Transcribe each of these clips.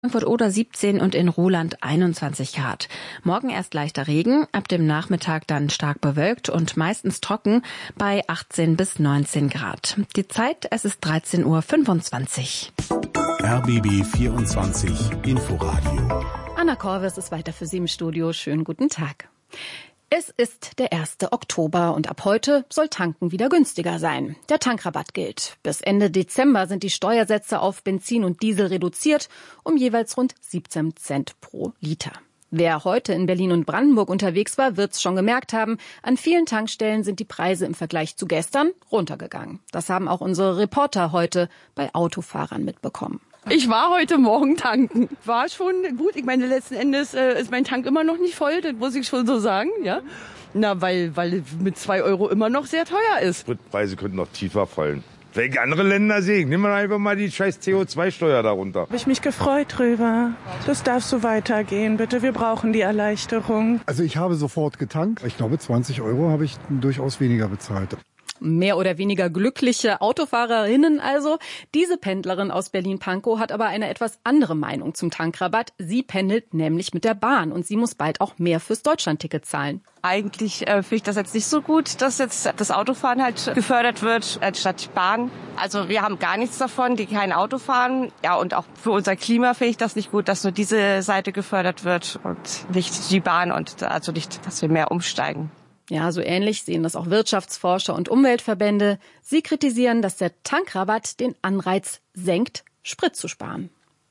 Frankfurt oder 17 und in Ruhland 21 Grad. Morgen erst leichter Regen, ab dem Nachmittag dann stark bewölkt und meistens trocken bei 18 bis 19 Grad. Die Zeit, es ist 13:25 Uhr. RBB 24 Inforadio. Anna Korwes ist weiter für Sie im Studio. Schönen guten Tag. Es ist der 1. Oktober und ab heute soll Tanken wieder günstiger sein. Der Tankrabatt gilt. Bis Ende Dezember sind die Steuersätze auf Benzin und Diesel reduziert um jeweils rund 17 Cent pro Liter. Wer heute in Berlin und Brandenburg unterwegs war, wird es schon gemerkt haben. An vielen Tankstellen sind die Preise im Vergleich zu gestern runtergegangen. Das haben auch unsere Reporter heute bei Autofahrern mitbekommen. Ich war heute Morgen tanken. War schon gut. Ich meine, letzten Endes ist mein Tank immer noch nicht voll, das muss ich schon so sagen, ja. Na, weil mit 2 Euro immer noch sehr teuer ist. Spritpreise könnten noch tiefer fallen. Welche andere Länder sehen? Nehmen wir einfach mal die scheiß CO2-Steuer darunter. Habe ich mich gefreut drüber. Das darf so weitergehen, bitte. Wir brauchen die Erleichterung. Also ich habe sofort getankt. Ich glaube, 20 Euro habe ich durchaus weniger bezahlt. Mehr oder weniger glückliche Autofahrerinnen also. Diese Pendlerin aus Berlin-Pankow hat aber eine etwas andere Meinung zum Tankrabatt. Sie pendelt nämlich mit der Bahn und sie muss bald auch mehr fürs Deutschlandticket zahlen. Eigentlich finde ich das jetzt nicht so gut, dass jetzt das Autofahren halt gefördert wird, anstatt die Bahn. Also wir haben gar nichts davon, die kein Auto fahren. Ja, und auch für unser Klima finde ich das nicht gut, dass nur diese Seite gefördert wird und nicht die Bahn und also nicht, dass wir mehr umsteigen. Ja, so ähnlich sehen das auch Wirtschaftsforscher und Umweltverbände. Sie kritisieren, dass der Tankrabatt den Anreiz senkt, Sprit zu sparen.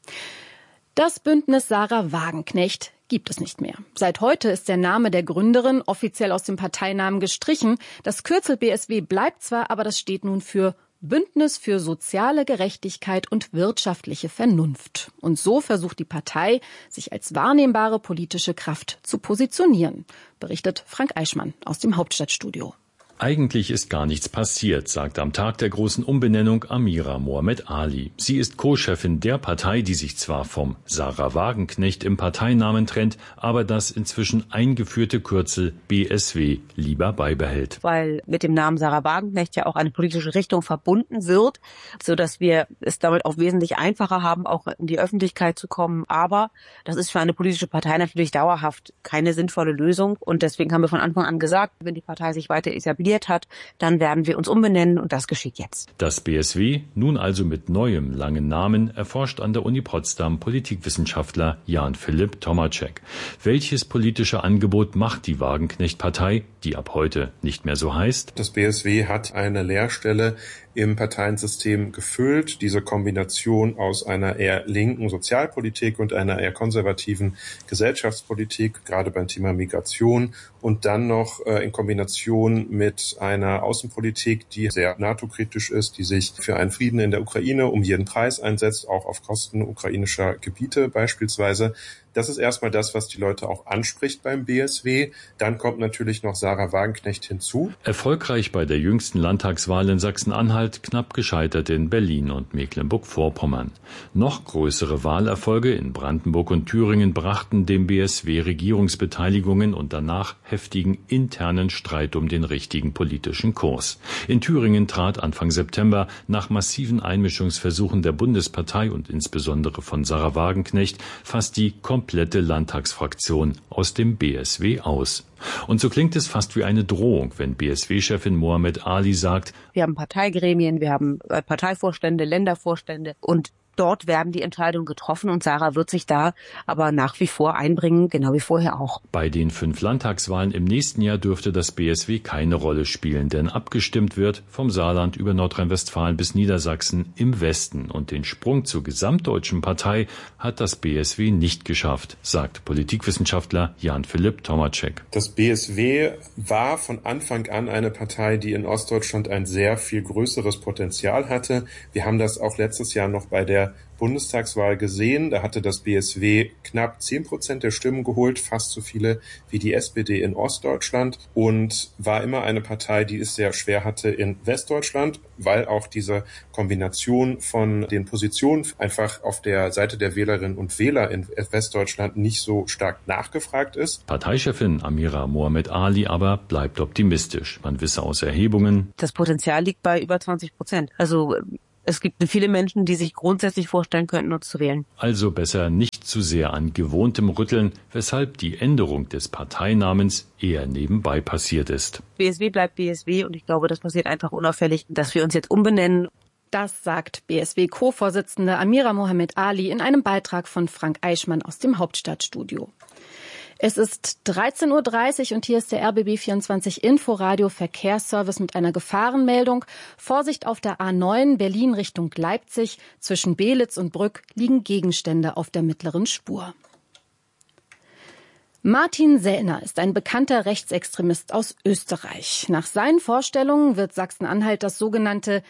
Das Bündnis Sarah Wagenknecht gibt es nicht mehr. Seit heute ist der Name der Gründerin offiziell aus dem Parteinamen gestrichen. Das Kürzel BSW bleibt zwar, aber das steht nun für Bündnis für soziale Gerechtigkeit und wirtschaftliche Vernunft. Und so versucht die Partei, sich als wahrnehmbare politische Kraft zu positionieren, berichtet Frank Eichmann aus dem Hauptstadtstudio. Eigentlich ist gar nichts passiert, sagt am Tag der großen Umbenennung Amira Mohamed Ali. Sie ist Co-Chefin der Partei, die sich zwar vom Sarah Wagenknecht im Parteinamen trennt, aber das inzwischen eingeführte Kürzel BSW lieber beibehält. Weil mit dem Namen Sarah Wagenknecht ja auch eine politische Richtung verbunden wird, sodass wir es damit auch wesentlich einfacher haben, auch in die Öffentlichkeit zu kommen. Aber das ist für eine politische Partei natürlich dauerhaft keine sinnvolle Lösung. Und deswegen haben wir von Anfang an gesagt, wenn die Partei sich weiter etabliert hat, dann werden wir uns umbenennen und das geschieht jetzt. Das BSW, nun also mit neuem langen Namen, erforscht an der Uni Potsdam Politikwissenschaftler Jan-Philipp Tomacek. Welches politische Angebot macht die Wagenknecht-Partei, die ab heute nicht mehr so heißt? Das BSW hat eine Leerstelle im Parteiensystem gefüllt. Diese Kombination aus einer eher linken Sozialpolitik und einer eher konservativen Gesellschaftspolitik, gerade beim Thema Migration, und dann noch in Kombination mit einer Außenpolitik, die sehr NATO-kritisch ist, die sich für einen Frieden in der Ukraine um jeden Preis einsetzt, auch auf Kosten ukrainischer Gebiete beispielsweise. Das ist erstmal das, was die Leute auch anspricht beim BSW. Dann kommt natürlich noch Sarah Wagenknecht hinzu. Erfolgreich bei der jüngsten Landtagswahl in Sachsen-Anhalt, knapp gescheitert in Berlin und Mecklenburg-Vorpommern. Noch größere Wahlerfolge in Brandenburg und Thüringen brachten dem BSW Regierungsbeteiligungen und danach heftigen internen Streit um den richtigen politischen Kurs. In Thüringen trat Anfang September nach massiven Einmischungsversuchen der Bundespartei und insbesondere von Sarah Wagenknecht fast die komplette Landtagsfraktion aus dem BSW aus. Und so klingt es fast wie eine Drohung, wenn BSW-Chefin Mohamed Ali sagt, wir haben Parteigremien, wir haben Parteivorstände, Ländervorstände und dort werden die Entscheidungen getroffen und Sarah wird sich da aber nach wie vor einbringen, genau wie vorher auch. Bei den 5 Landtagswahlen im nächsten Jahr dürfte das BSW keine Rolle spielen, denn abgestimmt wird vom Saarland über Nordrhein-Westfalen bis Niedersachsen im Westen. Und den Sprung zur gesamtdeutschen Partei hat das BSW nicht geschafft, sagt Politikwissenschaftler Jan-Philipp Tomacek. Das BSW war von Anfang an eine Partei, die in Ostdeutschland ein sehr viel größeres Potenzial hatte. Wir haben das auch letztes Jahr noch bei der Bundestagswahl gesehen. Da hatte das BSW knapp 10% der Stimmen geholt, fast so viele wie die SPD in Ostdeutschland, und war immer eine Partei, die es sehr schwer hatte in Westdeutschland, weil auch diese Kombination von den Positionen einfach auf der Seite der Wählerinnen und Wähler in Westdeutschland nicht so stark nachgefragt ist. Parteichefin Amira Mohamed Ali aber bleibt optimistisch. Man wisse aus Erhebungen, das Potenzial liegt bei über 20%. Also Es gibt viele Menschen, die sich grundsätzlich vorstellen könnten, uns zu wählen. Also besser nicht zu sehr an gewohntem Rütteln, weshalb die Änderung des Parteinamens eher nebenbei passiert ist. BSW bleibt BSW und ich glaube, das passiert einfach unauffällig, dass wir uns jetzt umbenennen. Das sagt BSW-Co-Vorsitzende Amira Mohamed Ali in einem Beitrag von Frank Eichmann aus dem Hauptstadtstudio. Es ist 13.30 Uhr und hier ist der RBB24 Inforadio Verkehrsservice mit einer Gefahrenmeldung. Vorsicht auf der A9 Berlin Richtung Leipzig. Zwischen Belitz und Brück liegen Gegenstände auf der mittleren Spur. Martin Sellner ist ein bekannter Rechtsextremist aus Österreich. Nach seinen Vorstellungen wird Sachsen-Anhalt das sogenannte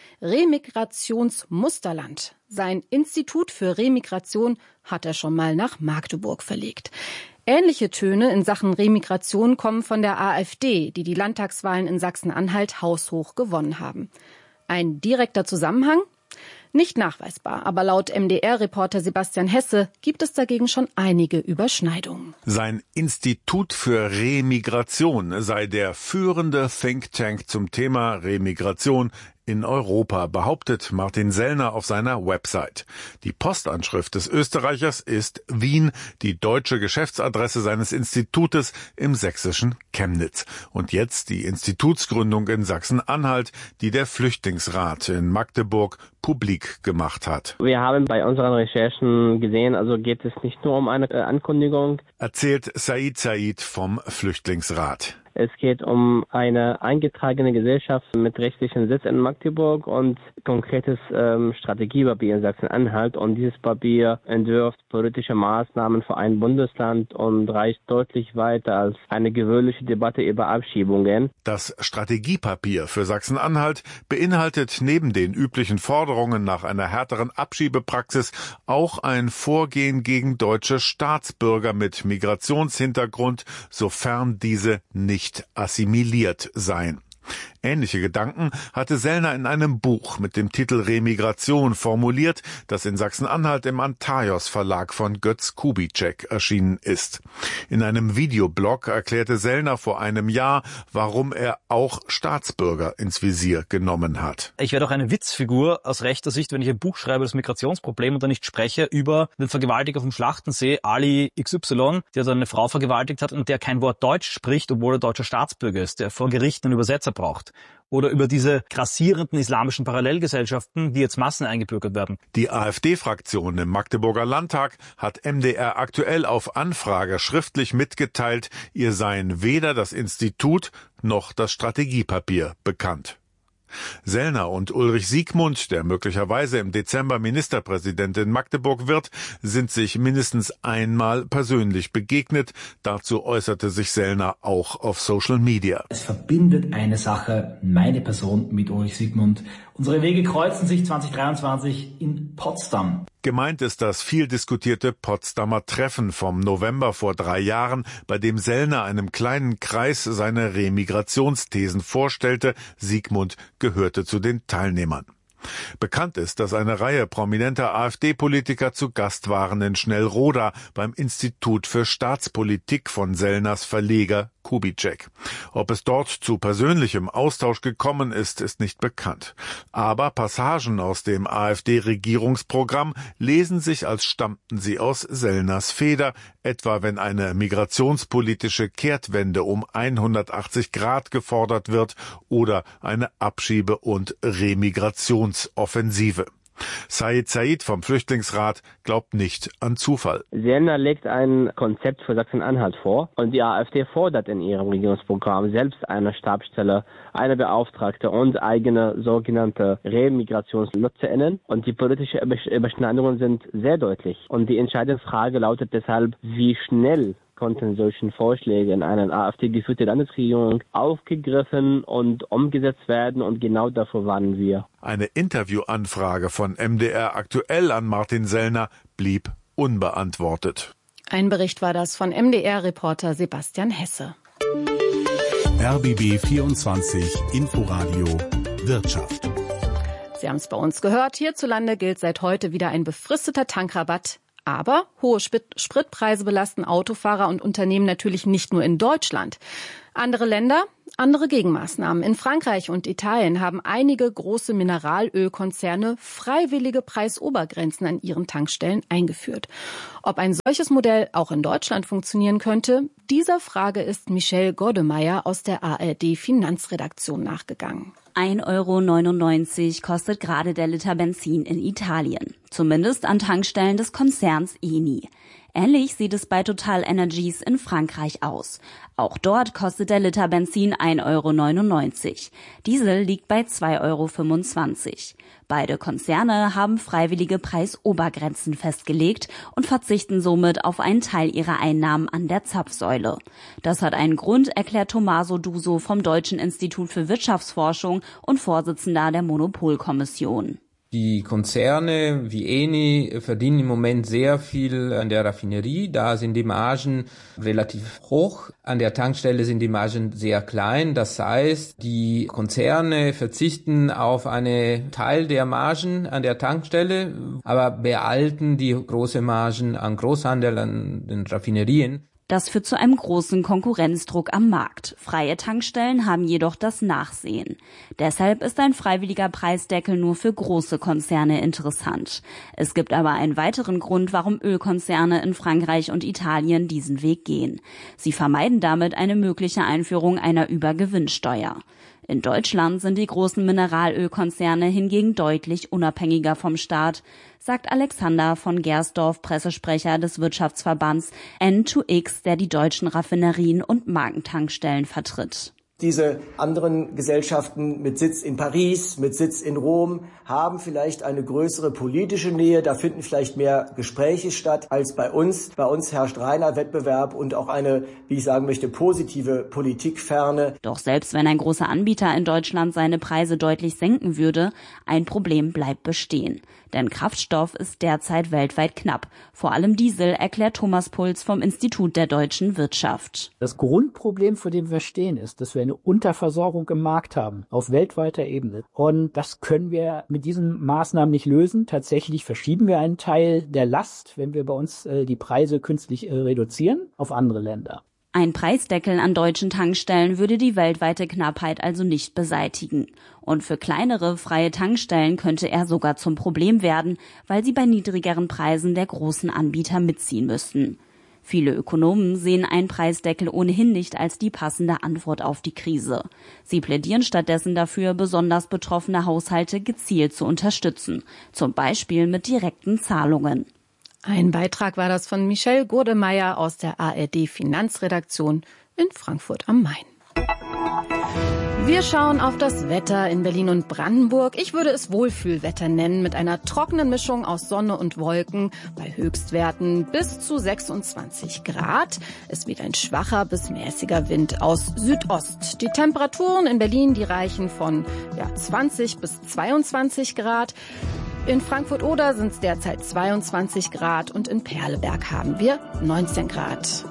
Remigrationsmusterland. Sein Institut für Remigration hat er schon mal nach Magdeburg verlegt. Ähnliche Töne in Sachen Remigration kommen von der AfD, die Landtagswahlen in Sachsen-Anhalt haushoch gewonnen haben. Ein direkter Zusammenhang? Nicht nachweisbar, aber laut MDR-Reporter Sebastian Hesse gibt es dagegen schon einige Überschneidungen. Sein Institut für Remigration sei der führende Think Tank zum Thema Remigration in Europa, behauptet Martin Sellner auf seiner Website. Die Postanschrift des Österreichers ist Wien, die deutsche Geschäftsadresse seines Institutes im sächsischen Chemnitz. Und jetzt die Institutsgründung in Sachsen-Anhalt, die der Flüchtlingsrat in Magdeburg publik gemacht hat. Wir haben bei unseren Recherchen gesehen, also geht es nicht nur um eine Ankündigung, erzählt Said vom Flüchtlingsrat. Es geht um eine eingetragene Gesellschaft mit rechtlichem Sitz in Magdeburg und konkretes Strategiepapier in Sachsen-Anhalt. Und dieses Papier entwirft politische Maßnahmen für ein Bundesland und reicht deutlich weiter als eine gewöhnliche Debatte über Abschiebungen. Das Strategiepapier für Sachsen-Anhalt beinhaltet neben den üblichen Forderungen nach einer härteren Abschiebepraxis auch ein Vorgehen gegen deutsche Staatsbürger mit Migrationshintergrund, sofern diese nicht assimiliert seien. Ähnliche Gedanken hatte Sellner in einem Buch mit dem Titel Remigration formuliert, das in Sachsen-Anhalt im Antaios Verlag von Götz Kubitschek erschienen ist. In einem Videoblog erklärte Sellner vor einem Jahr, warum er auch Staatsbürger ins Visier genommen hat. Ich wäre doch eine Witzfigur aus rechter Sicht, wenn ich ein Buch schreibe, das Migrationsproblem, und dann nicht spreche über den Vergewaltiger vom Schlachtensee, Ali XY, der dann eine Frau vergewaltigt hat und der kein Wort Deutsch spricht, obwohl er deutscher Staatsbürger ist, der vor Gericht einen Übersetzer braucht. Oder über diese grassierenden islamischen Parallelgesellschaften, die jetzt Massen eingebürgert werden. Die AfD-Fraktion im Magdeburger Landtag hat MDR aktuell auf Anfrage schriftlich mitgeteilt, ihr seien weder das Institut noch das Strategiepapier bekannt. Sellner und Ulrich Siegmund, der möglicherweise im Dezember Ministerpräsident in Magdeburg wird, sind sich mindestens einmal persönlich begegnet. Dazu äußerte sich Sellner auch auf Social Media. Es verbindet eine Sache, meine Person mit Ulrich Siegmund. Unsere Wege kreuzen sich 2023 in Potsdam. Gemeint ist das viel diskutierte Potsdamer Treffen vom November vor 3 Jahren, bei dem Sellner einem kleinen Kreis seine Remigrationsthesen vorstellte. Siegmund gehörte zu den Teilnehmern. Bekannt ist, dass eine Reihe prominenter AfD-Politiker zu Gast waren in Schnellroda beim Institut für Staatspolitik von Sellners Verleger Kubitschek. Ob es dort zu persönlichem Austausch gekommen ist, ist nicht bekannt. Aber Passagen aus dem AfD-Regierungsprogramm lesen sich, als stammten sie aus Sellners Feder, etwa wenn eine migrationspolitische Kehrtwende um 180 Grad gefordert wird oder eine Abschiebe- und Remigrationsoffensive. Said vom Flüchtlingsrat glaubt nicht an Zufall. Sellner legt ein Konzept für Sachsen-Anhalt vor und die AfD fordert in ihrem Regierungsprogramm selbst eine Stabsstelle, eine Beauftragte und eigene sogenannte RemigrationsnutzerInnen. Und die politischen Überschneidungen sind sehr deutlich. Und die entscheidende Frage lautet deshalb, wie schnell konnten solche Vorschläge in einer AfD-geführten Landesregierung aufgegriffen und umgesetzt werden, und genau davor warnen wir. Eine Interviewanfrage von MDR aktuell an Martin Sellner blieb unbeantwortet. Ein Bericht war das von MDR-Reporter Sebastian Hesse. RBB 24 Inforadio Wirtschaft. Sie haben es bei uns gehört, hierzulande gilt seit heute wieder ein befristeter Tankrabatt. Aber hohe Spritpreise belasten Autofahrer und Unternehmen natürlich nicht nur in Deutschland. Andere Länder, Andere Gegenmaßnahmen. In Frankreich und Italien haben einige große Mineralölkonzerne freiwillige Preisobergrenzen an ihren Tankstellen eingeführt. Ob ein solches Modell auch in Deutschland funktionieren könnte, dieser Frage ist Michelle Goddemeyer aus der ARD Finanzredaktion nachgegangen. 1,99 € kostet gerade der Liter Benzin in Italien. Zumindest an Tankstellen des Konzerns Eni. Ähnlich sieht es bei Total Energies in Frankreich aus. Auch dort kostet der Liter Benzin 1,99 €. Diesel liegt bei 2,25 €. Beide Konzerne haben freiwillige Preisobergrenzen festgelegt und verzichten somit auf einen Teil ihrer Einnahmen an der Zapfsäule. Das hat einen Grund, erklärt Tommaso Duso vom Deutschen Institut für Wirtschaftsforschung und Vorsitzender der Monopolkommission. Die Konzerne wie Eni verdienen im Moment sehr viel an der Raffinerie. Da sind die Margen relativ hoch. An der Tankstelle sind die Margen sehr klein. Das heißt, die Konzerne verzichten auf einen Teil der Margen an der Tankstelle, aber behalten die großen Margen an Großhandel, an den Raffinerien. Das führt zu einem großen Konkurrenzdruck am Markt. Freie Tankstellen haben jedoch das Nachsehen. Deshalb ist ein freiwilliger Preisdeckel nur für große Konzerne interessant. Es gibt aber einen weiteren Grund, warum Ölkonzerne in Frankreich und Italien diesen Weg gehen. Sie vermeiden damit eine mögliche Einführung einer Übergewinnsteuer. In Deutschland sind die großen Mineralölkonzerne hingegen deutlich unabhängiger vom Staat, sagt Alexander von Gersdorf, Pressesprecher des Wirtschaftsverbands N2X, der die deutschen Raffinerien und Markentankstellen vertritt. Diese anderen Gesellschaften mit Sitz in Paris, mit Sitz in Rom haben vielleicht eine größere politische Nähe. Da finden vielleicht mehr Gespräche statt als bei uns. Bei uns herrscht reiner Wettbewerb und auch eine, wie ich sagen möchte, positive Politikferne. Doch selbst wenn ein großer Anbieter in Deutschland seine Preise deutlich senken würde, ein Problem bleibt bestehen. Denn Kraftstoff ist derzeit weltweit knapp. Vor allem Diesel, erklärt Thomas Puls vom Institut der deutschen Wirtschaft. Das Grundproblem, vor dem wir stehen, ist, dass wir eine Unterversorgung im Markt haben, auf weltweiter Ebene. Und das können wir mit diesen Maßnahmen nicht lösen. Tatsächlich verschieben wir einen Teil der Last, wenn wir bei uns die Preise künstlich reduzieren, auf andere Länder. Ein Preisdeckel an deutschen Tankstellen würde die weltweite Knappheit also nicht beseitigen. Und für kleinere, freie Tankstellen könnte er sogar zum Problem werden, weil sie bei niedrigeren Preisen der großen Anbieter mitziehen müssten. Viele Ökonomen sehen einen Preisdeckel ohnehin nicht als die passende Antwort auf die Krise. Sie plädieren stattdessen dafür, besonders betroffene Haushalte gezielt zu unterstützen, zum Beispiel mit direkten Zahlungen. Ein Beitrag war das von Michelle Goddemeyer aus der ARD Finanzredaktion in Frankfurt am Main. Wir schauen auf das Wetter in Berlin und Brandenburg. Ich würde es Wohlfühlwetter nennen, mit einer trockenen Mischung aus Sonne und Wolken bei Höchstwerten bis zu 26 Grad. Es weht ein schwacher bis mäßiger Wind aus Südost. Die Temperaturen in Berlin, die reichen von 20 bis 22 Grad. In Frankfurt-Oder sind es derzeit 22 Grad und in Perleberg haben wir 19 Grad.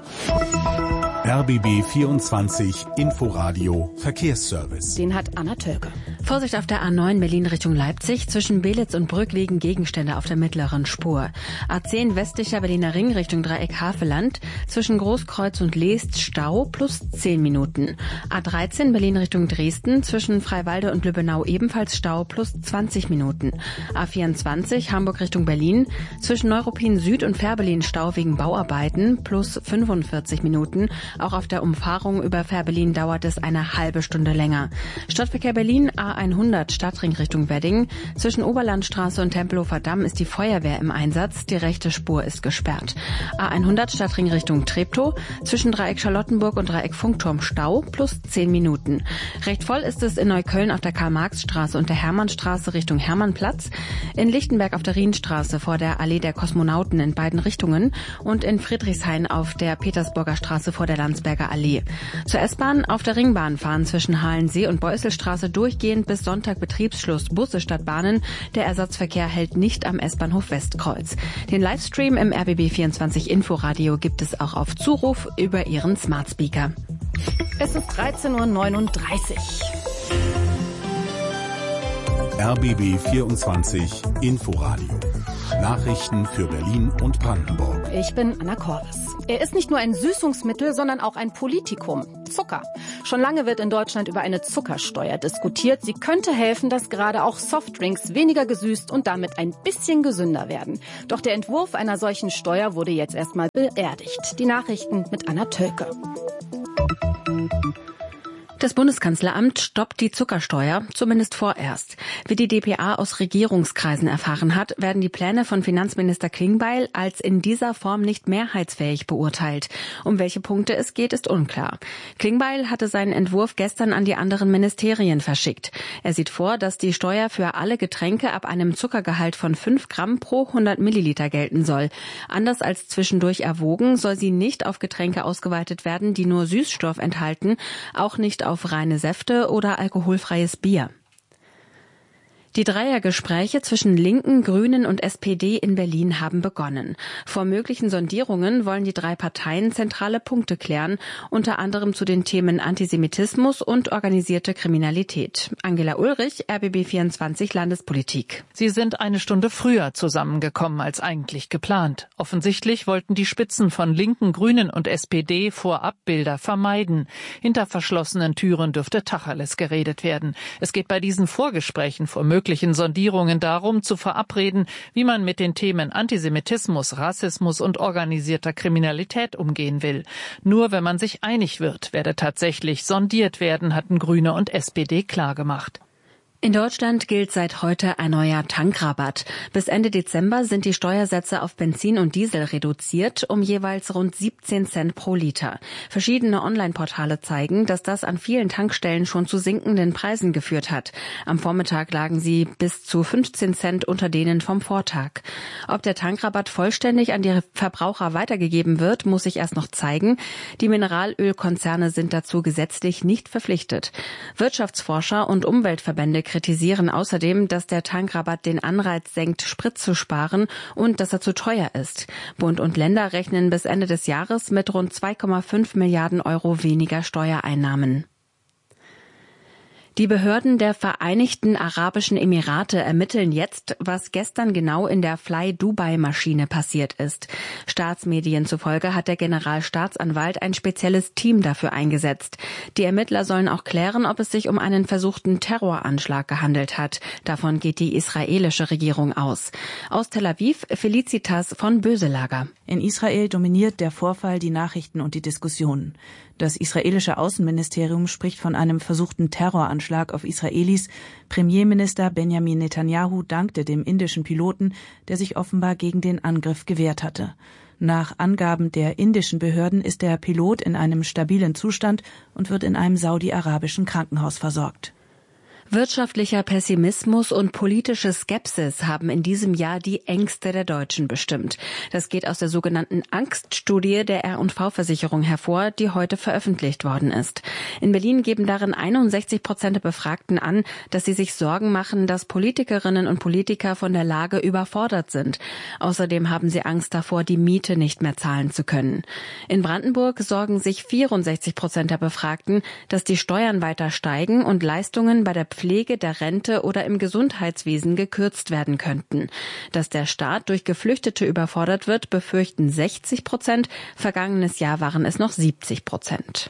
RBB 24 Inforadio Verkehrsservice. Den hat Anna Tölke. Vorsicht auf der A9 Berlin Richtung Leipzig. Zwischen Belitz und Brück liegen Gegenstände auf der mittleren Spur. A10 westlicher Berliner Ring Richtung Dreieck Haveland. Zwischen Großkreuz und Leest Stau plus 10 Minuten. A13 Berlin Richtung Dresden. Zwischen Freiwalde und Lübbenau ebenfalls Stau plus 20 Minuten. A24 Hamburg Richtung Berlin. Zwischen Neuruppin Süd und Fährberlin Stau wegen Bauarbeiten plus 45 Minuten. Auch auf der Umfahrung über Fährberlin dauert es eine halbe Stunde länger. Stadtverkehr Berlin A100 Stadtring Richtung Wedding. Zwischen Oberlandstraße und Tempelhofer Damm ist die Feuerwehr im Einsatz. Die rechte Spur ist gesperrt. A100 Stadtring Richtung Treptow. Zwischen Dreieck Charlottenburg und Dreieck Funkturm Stau plus 10 Minuten. Recht voll ist es in Neukölln auf der Karl-Marx-Straße und der Hermannstraße Richtung Hermannplatz. In Lichtenberg auf der Rienstraße vor der Allee der Kosmonauten in beiden Richtungen und in Friedrichshain auf der Petersburger Straße vor der Landsberger Allee. Zur S-Bahn auf der Ringbahn fahren zwischen Halensee und Beuselstraße durchgehend bis Sonntag Betriebsschluss Busse statt Bahnen. Der Ersatzverkehr hält nicht am S-Bahnhof Westkreuz. Den Livestream im RBB24 Inforadio gibt es auch auf Zuruf über Ihren Smart Speaker. Es ist 13:39 Uhr. RBB 24 Inforadio. Nachrichten für Berlin und Brandenburg. Ich bin Anna Korvis. Er ist nicht nur ein Süßungsmittel, sondern auch ein Politikum. Zucker. Schon lange wird in Deutschland über eine Zuckersteuer diskutiert. Sie könnte helfen, dass gerade auch Softdrinks weniger gesüßt und damit ein bisschen gesünder werden. Doch der Entwurf einer solchen Steuer wurde jetzt erstmal beerdigt. Die Nachrichten mit Anna Tölke. Das Bundeskanzleramt stoppt die Zuckersteuer, zumindest vorerst. Wie die dpa aus Regierungskreisen erfahren hat, werden die Pläne von Finanzminister Klingbeil als in dieser Form nicht mehrheitsfähig beurteilt. Um welche Punkte es geht, ist unklar. Klingbeil hatte seinen Entwurf gestern an die anderen Ministerien verschickt. Er sieht vor, dass die Steuer für alle Getränke ab einem Zuckergehalt von 5 Gramm pro 100 Milliliter gelten soll. Anders als zwischendurch erwogen, soll sie nicht auf Getränke ausgeweitet werden, die nur Süßstoff enthalten, auch nicht auf reine Säfte oder alkoholfreies Bier. Die Dreiergespräche zwischen Linken, Grünen und SPD in Berlin haben begonnen. Vor möglichen Sondierungen wollen die 3 Parteien zentrale Punkte klären, unter anderem zu den Themen Antisemitismus und organisierte Kriminalität. Angela Ulrich, RBB24 Landespolitik. Sie sind eine Stunde früher zusammengekommen als eigentlich geplant. Offensichtlich wollten die Spitzen von Linken, Grünen und SPD Vorabbilder vermeiden. Hinter verschlossenen Türen dürfte Tacheles geredet werden. Es geht bei diesen Vorgesprächen vor möglichen Sondierungen darum, zu verabreden, wie man mit den Themen Antisemitismus, Rassismus und organisierter Kriminalität umgehen will. Nur wenn man sich einig wird, werde tatsächlich sondiert werden, hatten Grüne und SPD klargemacht. In Deutschland gilt seit heute ein neuer Tankrabatt. Bis Ende Dezember sind die Steuersätze auf Benzin und Diesel reduziert um jeweils rund 17 Cent pro Liter. Verschiedene Online-Portale zeigen, dass das an vielen Tankstellen schon zu sinkenden Preisen geführt hat. Am Vormittag lagen sie bis zu 15 Cent unter denen vom Vortag. Ob der Tankrabatt vollständig an die Verbraucher weitergegeben wird, muss sich erst noch zeigen. Die Mineralölkonzerne sind dazu gesetzlich nicht verpflichtet. Wirtschaftsforscher und Umweltverbände kritisieren außerdem, dass der Tankrabatt den Anreiz senkt, Sprit zu sparen und dass er zu teuer ist. Bund und Länder rechnen bis Ende des Jahres mit rund 2,5 Milliarden Euro weniger Steuereinnahmen. Die Behörden der Vereinigten Arabischen Emirate ermitteln jetzt, was gestern genau in der Fly-Dubai-Maschine passiert ist. Staatsmedien zufolge hat der Generalstaatsanwalt ein spezielles Team dafür eingesetzt. Die Ermittler sollen auch klären, ob es sich um einen versuchten Terroranschlag gehandelt hat. Davon geht die israelische Regierung aus. Aus Tel Aviv, Felicitas von Böselager. In Israel dominiert der Vorfall die Nachrichten und die Diskussionen. Das israelische Außenministerium spricht von einem versuchten Terroranschlag auf Israelis. Premierminister Benjamin Netanyahu dankte dem indischen Piloten, der sich offenbar gegen den Angriff gewehrt hatte. Nach Angaben der indischen Behörden ist der Pilot in einem stabilen Zustand und wird in einem saudi-arabischen Krankenhaus versorgt. Wirtschaftlicher Pessimismus und politische Skepsis haben in diesem Jahr die Ängste der Deutschen bestimmt. Das geht aus der sogenannten Angststudie der R&V-Versicherung hervor, die heute veröffentlicht worden ist. In Berlin geben darin 61% der Befragten an, dass sie sich Sorgen machen, dass Politikerinnen und Politiker von der Lage überfordert sind. Außerdem haben sie Angst davor, die Miete nicht mehr zahlen zu können. In Brandenburg sorgen sich 64% der Befragten, dass die Steuern weiter steigen und Leistungen bei der Pflege, der Rente oder im Gesundheitswesen gekürzt werden könnten. Dass der Staat durch Geflüchtete überfordert wird, befürchten 60%. Vergangenes Jahr waren es noch 70%.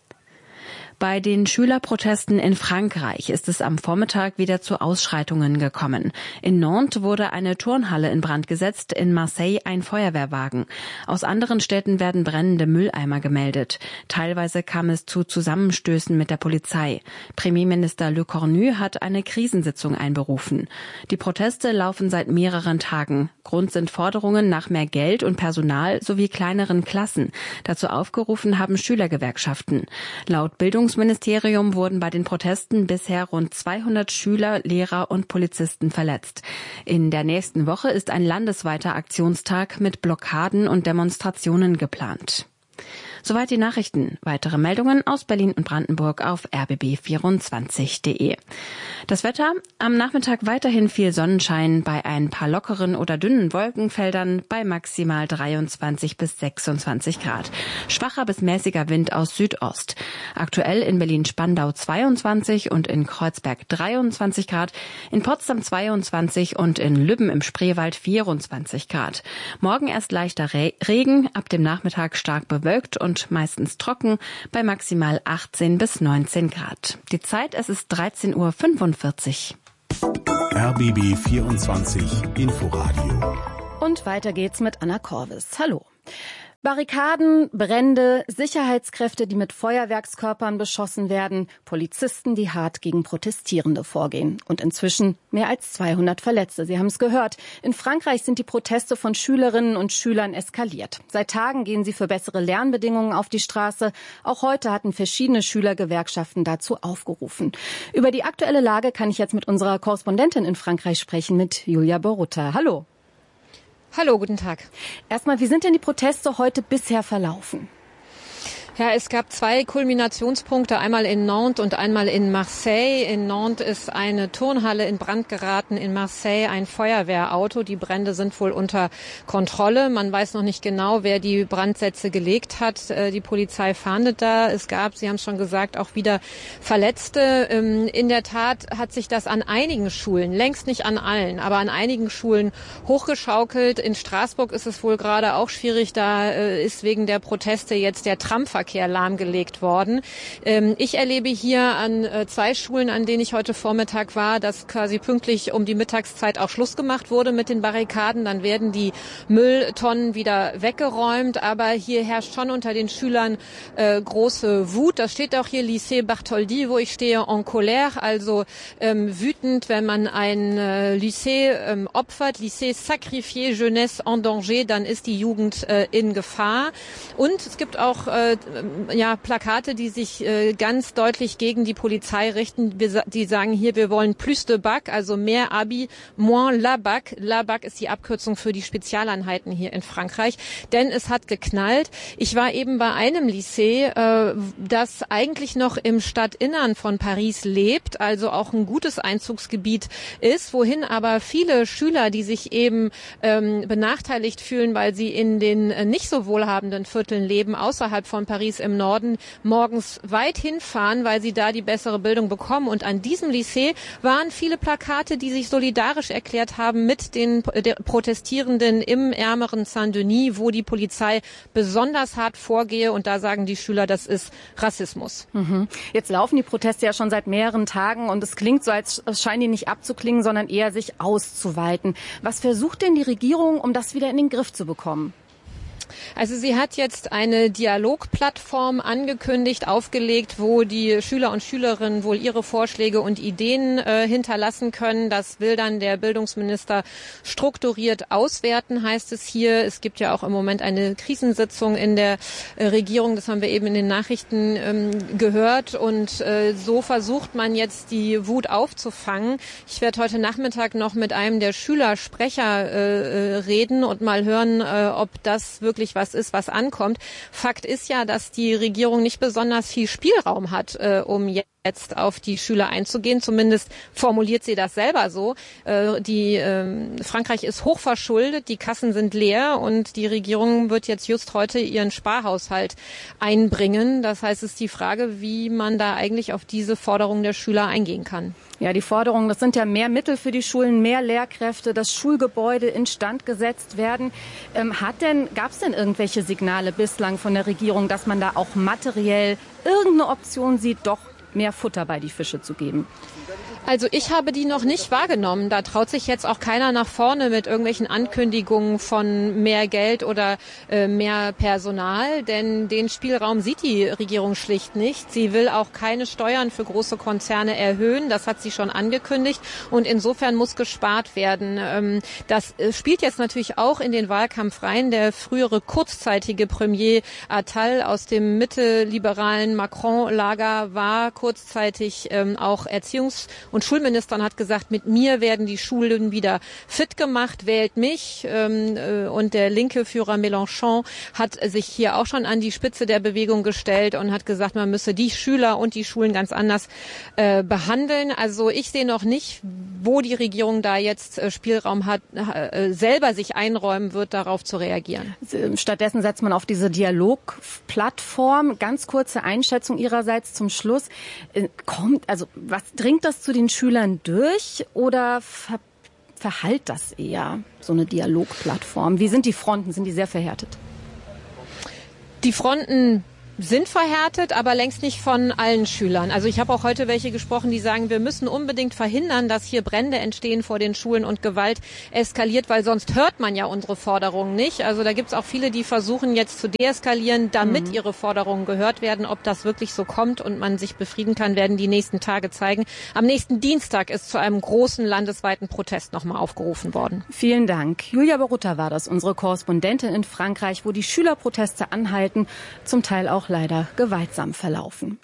Bei den Schülerprotesten in Frankreich ist es am Vormittag wieder zu Ausschreitungen gekommen. In Nantes wurde eine Turnhalle in Brand gesetzt, in Marseille ein Feuerwehrwagen. Aus anderen Städten werden brennende Mülleimer gemeldet. Teilweise kam es zu Zusammenstößen mit der Polizei. Premierminister Le Cornu hat eine Krisensitzung einberufen. Die Proteste laufen seit mehreren Tagen. Grund sind Forderungen nach mehr Geld und Personal sowie kleineren Klassen. Dazu aufgerufen haben Schülergewerkschaften. Laut Bildungsministerium wurden bei den Protesten bisher rund 200 Schüler, Lehrer und Polizisten verletzt. In der nächsten Woche ist ein landesweiter Aktionstag mit Blockaden und Demonstrationen geplant. Soweit die Nachrichten. Weitere Meldungen aus Berlin und Brandenburg auf rbb24.de. Das Wetter: am Nachmittag weiterhin viel Sonnenschein bei ein paar lockeren oder dünnen Wolkenfeldern bei maximal 23 bis 26 Grad. Schwacher bis mäßiger Wind aus Südost. Aktuell in Berlin-Spandau 22 und in Kreuzberg 23 Grad, in Potsdam 22 und in Lübben im Spreewald 24 Grad. Morgen erst leichter Regen, ab dem Nachmittag stark bewölkt und und meistens trocken bei maximal 18 bis 19 Grad. Die Zeit, es ist 13:45 Uhr. RBB 24 Inforadio. Und weiter geht's mit Anna Korvis. Hallo. Barrikaden, Brände, Sicherheitskräfte, die mit Feuerwerkskörpern beschossen werden, Polizisten, die hart gegen Protestierende vorgehen. Und inzwischen mehr als 200 Verletzte. Sie haben es gehört. In Frankreich sind die Proteste von Schülerinnen und Schülern eskaliert. Seit Tagen gehen sie für bessere Lernbedingungen auf die Straße. Auch heute hatten verschiedene Schülergewerkschaften dazu aufgerufen. Über die aktuelle Lage kann ich jetzt mit unserer Korrespondentin in Frankreich sprechen, mit Julia Borutta. Hallo. Hallo, guten Tag. Erstmal, wie sind denn die Proteste heute bisher verlaufen? Ja, es gab 2 Kulminationspunkte, einmal in Nantes und einmal in Marseille. In Nantes ist eine Turnhalle in Brand geraten, in Marseille ein Feuerwehrauto. Die Brände sind wohl unter Kontrolle. Man weiß noch nicht genau, wer die Brandsätze gelegt hat. Die Polizei fahndet da. Es gab, Sie haben es schon gesagt, auch wieder Verletzte. In der Tat hat sich das an einigen Schulen, längst nicht an allen, aber an einigen Schulen hochgeschaukelt. In Straßburg ist es wohl gerade auch schwierig. Da ist wegen der Proteste jetzt der Tramverkehr lahmgelegt worden. Ich erlebe hier an 2 Schulen, an denen ich heute Vormittag war, dass quasi pünktlich um die Mittagszeit auch Schluss gemacht wurde mit den Barrikaden. Dann werden die Mülltonnen wieder weggeräumt. Aber hier herrscht schon unter den Schülern große Wut. Das steht auch hier, Lycée Bartholdi, wo ich stehe, en colère, also wütend, wenn man ein Lycée opfert, Lycée sacrifié, Jeunesse en danger, dann ist die Jugend in Gefahr. Und es gibt auch Plakate, die sich ganz deutlich gegen die Polizei richten. Die sagen hier, wir wollen plus de bac, also mehr Abi, moins la bac. La bac ist die Abkürzung für die Spezialeinheiten hier in Frankreich, denn es hat geknallt. Ich war eben bei einem Lycée, das eigentlich noch im Stadtinnern von Paris lebt, also auch ein gutes Einzugsgebiet ist, wohin aber viele Schüler, die sich eben benachteiligt fühlen, weil sie in den nicht so wohlhabenden Vierteln leben, außerhalb von Paris im Norden, morgens weit hinfahren, weil sie da die bessere Bildung bekommen. Und an diesem Lycée waren viele Plakate, die sich solidarisch erklärt haben mit den Protestierenden im ärmeren Saint-Denis, wo die Polizei besonders hart vorgehe. Und da sagen die Schüler, das ist Rassismus. Jetzt laufen die Proteste ja schon seit mehreren Tagen und es klingt so, als scheinen die nicht abzuklingen, sondern eher sich auszuweiten. Was versucht denn die Regierung, um das wieder in den Griff zu bekommen? Also sie hat jetzt eine Dialogplattform angekündigt, aufgelegt, wo die Schüler und Schülerinnen wohl ihre Vorschläge und Ideen hinterlassen können. Das will dann der Bildungsminister strukturiert auswerten, heißt es hier. Es gibt ja auch im Moment eine Krisensitzung in der Regierung, das haben wir eben in den Nachrichten gehört. Und so versucht man jetzt die Wut aufzufangen. Ich werde heute Nachmittag noch mit einem der Schülersprecher reden und mal hören, ob das wirklich was ist, was ankommt. Fakt ist ja, dass die Regierung nicht besonders viel Spielraum hat, um jetzt auf die Schüler einzugehen. Zumindest formuliert sie das selber so. Frankreich ist hochverschuldet, die Kassen sind leer und die Regierung wird jetzt just heute ihren Sparhaushalt einbringen. Das heißt, es ist die Frage, wie man da eigentlich auf diese Forderung der Schüler eingehen kann. Ja, die Forderungen, das sind ja mehr Mittel für die Schulen, mehr Lehrkräfte, das Schulgebäude instand gesetzt werden. Gab es denn irgendwelche Signale bislang von der Regierung, dass man da auch materiell irgendeine Option sieht, doch mehr Futter bei die Fische zu geben? Also ich habe die noch nicht wahrgenommen. Da traut sich jetzt auch keiner nach vorne mit irgendwelchen Ankündigungen von mehr Geld oder mehr Personal, denn den Spielraum sieht die Regierung schlicht nicht. Sie will auch keine Steuern für große Konzerne erhöhen. Das hat sie schon angekündigt und insofern muss gespart werden. Das spielt jetzt natürlich auch in den Wahlkampf rein. Der frühere kurzzeitige Premier Attal aus dem mittelliberalen Macron-Lager war kurzzeitig auch Erziehungs- und Schulminister und hat gesagt, mit mir werden die Schulen wieder fit gemacht, wählt mich. Und der linke Führer Mélenchon hat sich hier auch schon an die Spitze der Bewegung gestellt und hat gesagt, man müsse die Schüler und die Schulen ganz anders behandeln. Also ich sehe noch nicht, wo die Regierung da jetzt Spielraum hat, selber sich einräumen wird, darauf zu reagieren. Stattdessen setzt man auf diese Dialogplattform. Ganz kurze Einschätzung Ihrerseits zum Schluss. Was dringt das zu den Schülern durch oder verhallt das eher, so eine Dialogplattform? Wie sind die Fronten? Sind die sehr verhärtet? Die Fronten sind verhärtet, aber längst nicht von allen Schülern. Also ich habe auch heute welche gesprochen, die sagen, wir müssen unbedingt verhindern, dass hier Brände entstehen vor den Schulen und Gewalt eskaliert, weil sonst hört man ja unsere Forderungen nicht. Also da gibt es auch viele, die versuchen jetzt zu deeskalieren, damit ihre Forderungen gehört werden. Ob das wirklich so kommt und man sich befrieden kann, werden die nächsten Tage zeigen. Am nächsten Dienstag ist zu einem großen landesweiten Protest nochmal aufgerufen worden. Vielen Dank. Julia Borutta war das, unsere Korrespondentin in Frankreich, wo die Schülerproteste anhalten, zum Teil auch leider gewaltsam verlaufen.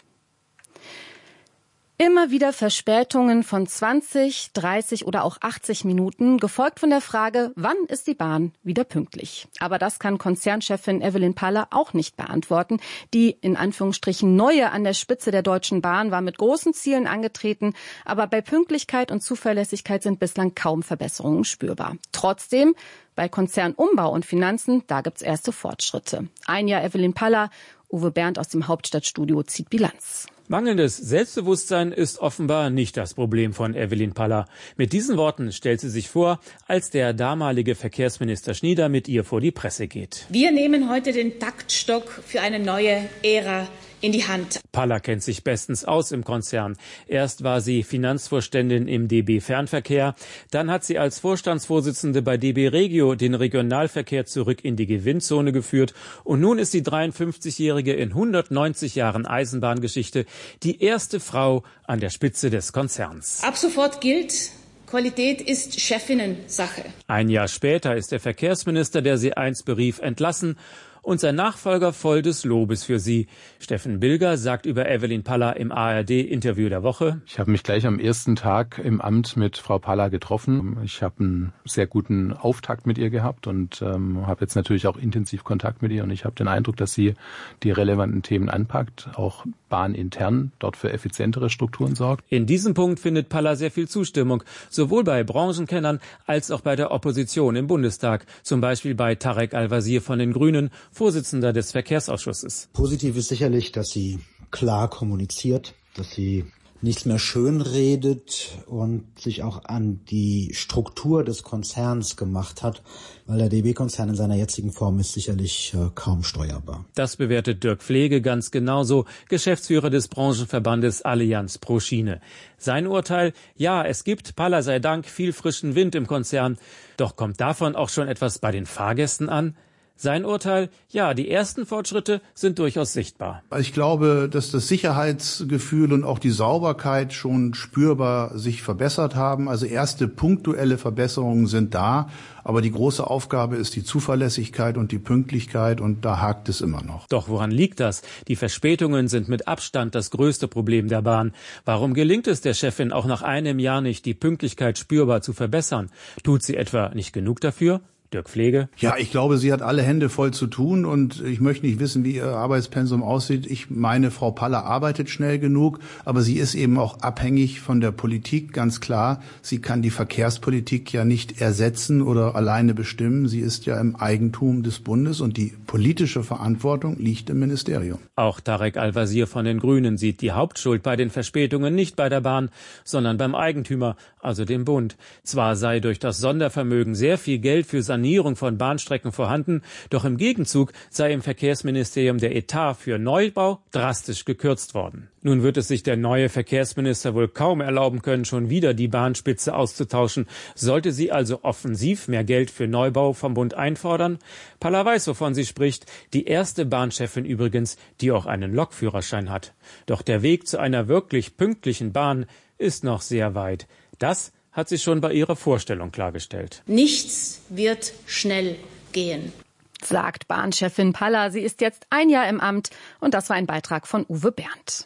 Immer wieder Verspätungen von 20, 30 oder auch 80 Minuten, gefolgt von der Frage, wann ist die Bahn wieder pünktlich? Aber das kann Konzernchefin Evelyn Paller auch nicht beantworten. Die in Anführungsstrichen Neue an der Spitze der Deutschen Bahn war mit großen Zielen angetreten, aber bei Pünktlichkeit und Zuverlässigkeit sind bislang kaum Verbesserungen spürbar. Trotzdem, bei Konzernumbau und Finanzen, da gibt's erste Fortschritte. Ein Jahr Evelyn Paller, Uwe Bernd aus dem Hauptstadtstudio zieht Bilanz. Mangelndes Selbstbewusstsein ist offenbar nicht das Problem von Evelyn Paller. Mit diesen Worten stellt sie sich vor, als der damalige Verkehrsminister Schnieder mit ihr vor die Presse geht. Wir nehmen heute den Taktstock für eine neue Ära in die Hand. Paller kennt sich bestens aus im Konzern. Erst war sie Finanzvorständin im DB Fernverkehr, dann hat sie als Vorstandsvorsitzende bei DB Regio den Regionalverkehr zurück in die Gewinnzone geführt und nun ist die 53-Jährige in 190 Jahren Eisenbahngeschichte die erste Frau an der Spitze des Konzerns. Ab sofort gilt, Qualität ist Chefinnensache. Ein Jahr später ist der Verkehrsminister, der sie einst berief, entlassen und sein Nachfolger voll des Lobes für sie. Steffen Bilger sagt über Evelyn Paller im ARD-Interview der Woche: Ich habe mich gleich am ersten Tag im Amt mit Frau Paller getroffen. Ich habe einen sehr guten Auftakt mit ihr gehabt und habe jetzt natürlich auch intensiv Kontakt mit ihr. Und ich habe den Eindruck, dass sie die relevanten Themen anpackt, auch bahnintern dort für effizientere Strukturen sorgt. In diesem Punkt findet Paller sehr viel Zustimmung, sowohl bei Branchenkennern als auch bei der Opposition im Bundestag. Zum Beispiel bei Tarek Al-Wazir von den Grünen, Vorsitzender des Verkehrsausschusses. Positiv ist sicherlich, dass sie klar kommuniziert, dass sie nichts mehr schönredet und sich auch an die Struktur des Konzerns gemacht hat, weil der DB-Konzern in seiner jetzigen Form ist sicherlich kaum steuerbar. Das bewertet Dirk Pflege ganz genauso, Geschäftsführer des Branchenverbandes Allianz pro Schiene. Sein Urteil: Ja, es gibt, Paller sei Dank, viel frischen Wind im Konzern. Doch kommt davon auch schon etwas bei den Fahrgästen an? Sein Urteil: Ja, die ersten Fortschritte sind durchaus sichtbar. Ich glaube, dass das Sicherheitsgefühl und auch die Sauberkeit schon spürbar sich verbessert haben. Also erste punktuelle Verbesserungen sind da. Aber die große Aufgabe ist die Zuverlässigkeit und die Pünktlichkeit, und da hakt es immer noch. Doch woran liegt das? Die Verspätungen sind mit Abstand das größte Problem der Bahn. Warum gelingt es der Chefin auch nach einem Jahr nicht, die Pünktlichkeit spürbar zu verbessern? Tut sie etwa nicht genug dafür? Dirk Pflege? Ja, ich glaube, sie hat alle Hände voll zu tun und ich möchte nicht wissen, wie ihr Arbeitspensum aussieht. Ich meine, Frau Paller arbeitet schnell genug, aber sie ist eben auch abhängig von der Politik, ganz klar. Sie kann die Verkehrspolitik ja nicht ersetzen oder alleine bestimmen. Sie ist ja im Eigentum des Bundes und die politische Verantwortung liegt im Ministerium. Auch Tarek Al-Wazir von den Grünen sieht die Hauptschuld bei den Verspätungen nicht bei der Bahn, sondern beim Eigentümer, also dem Bund. Zwar sei durch das Sondervermögen sehr viel Geld für Sanierung von Bahnstrecken vorhanden, doch im Gegenzug sei im Verkehrsministerium der Etat für Neubau drastisch gekürzt worden. Nun wird es sich der neue Verkehrsminister wohl kaum erlauben können, schon wieder die Bahnspitze auszutauschen. Sollte sie also offensiv mehr Geld für Neubau vom Bund einfordern? Paller weiß, wovon sie spricht. Die erste Bahnchefin übrigens, die auch einen Lokführerschein hat. Doch der Weg zu einer wirklich pünktlichen Bahn ist noch sehr weit. Das hat sie schon bei ihrer Vorstellung klargestellt. Nichts wird schnell gehen, sagt Bahnchefin Paller. Sie ist jetzt ein Jahr im Amt und das war ein Beitrag von Uwe Bernd.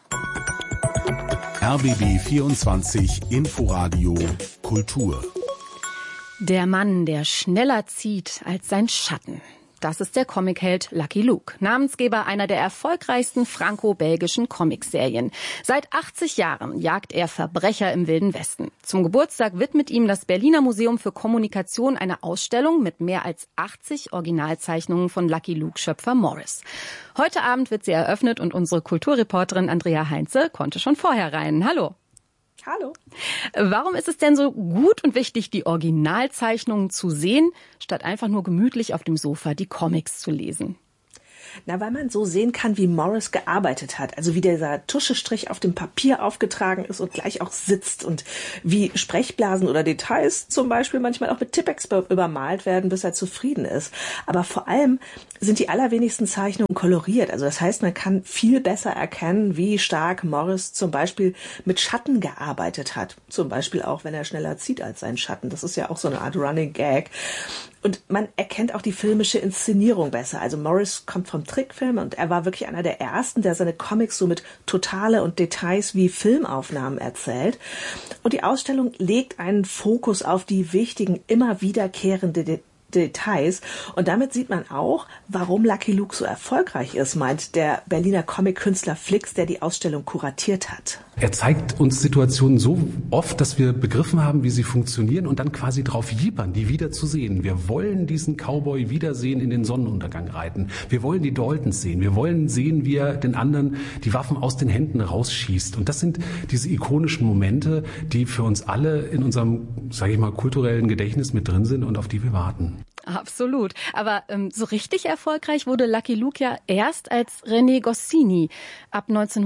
RBB 24 Inforadio Kultur. Der Mann, der schneller zieht als sein Schatten. Das ist der Comicheld Lucky Luke, Namensgeber einer der erfolgreichsten franco-belgischen Comicserien. Seit 80 Jahren jagt er Verbrecher im Wilden Westen. Zum Geburtstag widmet ihm das Berliner Museum für Kommunikation eine Ausstellung mit mehr als 80 Originalzeichnungen von Lucky Luke-Schöpfer Morris. Heute Abend wird sie eröffnet und unsere Kulturreporterin Andrea Heinze konnte schon vorher rein. Hallo. Hallo. Warum ist es denn so gut und wichtig, die Originalzeichnungen zu sehen, statt einfach nur gemütlich auf dem Sofa die Comics zu lesen? Na, weil man so sehen kann, wie Morris gearbeitet hat. Also wie dieser Tuschestrich auf dem Papier aufgetragen ist und gleich auch sitzt. Und wie Sprechblasen oder Details zum Beispiel manchmal auch mit Tippex übermalt werden, bis er zufrieden ist. Aber vor allem sind die allerwenigsten Zeichnungen koloriert. Also das heißt, man kann viel besser erkennen, wie stark Morris zum Beispiel mit Schatten gearbeitet hat. Zum Beispiel auch, wenn er schneller zieht als sein Schatten. Das ist ja auch so eine Art Running Gag. Und man erkennt auch die filmische Inszenierung besser. Also Morris kommt vom Trickfilm und er war wirklich einer der ersten, der seine Comics so mit Totale und Details wie Filmaufnahmen erzählt. Und die Ausstellung legt einen Fokus auf die wichtigen, immer wiederkehrenden Details. Und damit sieht man auch, warum Lucky Luke so erfolgreich ist, meint der Berliner Comic-Künstler Flix, der die Ausstellung kuratiert hat. Er zeigt uns Situationen so oft, dass wir begriffen haben, wie sie funktionieren und dann quasi drauf jippern, die wieder zu sehen. Wir wollen diesen Cowboy wiedersehen, in den Sonnenuntergang reiten. Wir wollen die Daltons sehen. Wir wollen sehen, wie er den anderen die Waffen aus den Händen rausschießt. Und das sind diese ikonischen Momente, die für uns alle in unserem, sage ich mal, kulturellen Gedächtnis mit drin sind und auf die wir warten. Absolut. Aber so richtig erfolgreich wurde Lucky Luke ja erst, als René Goscinny ab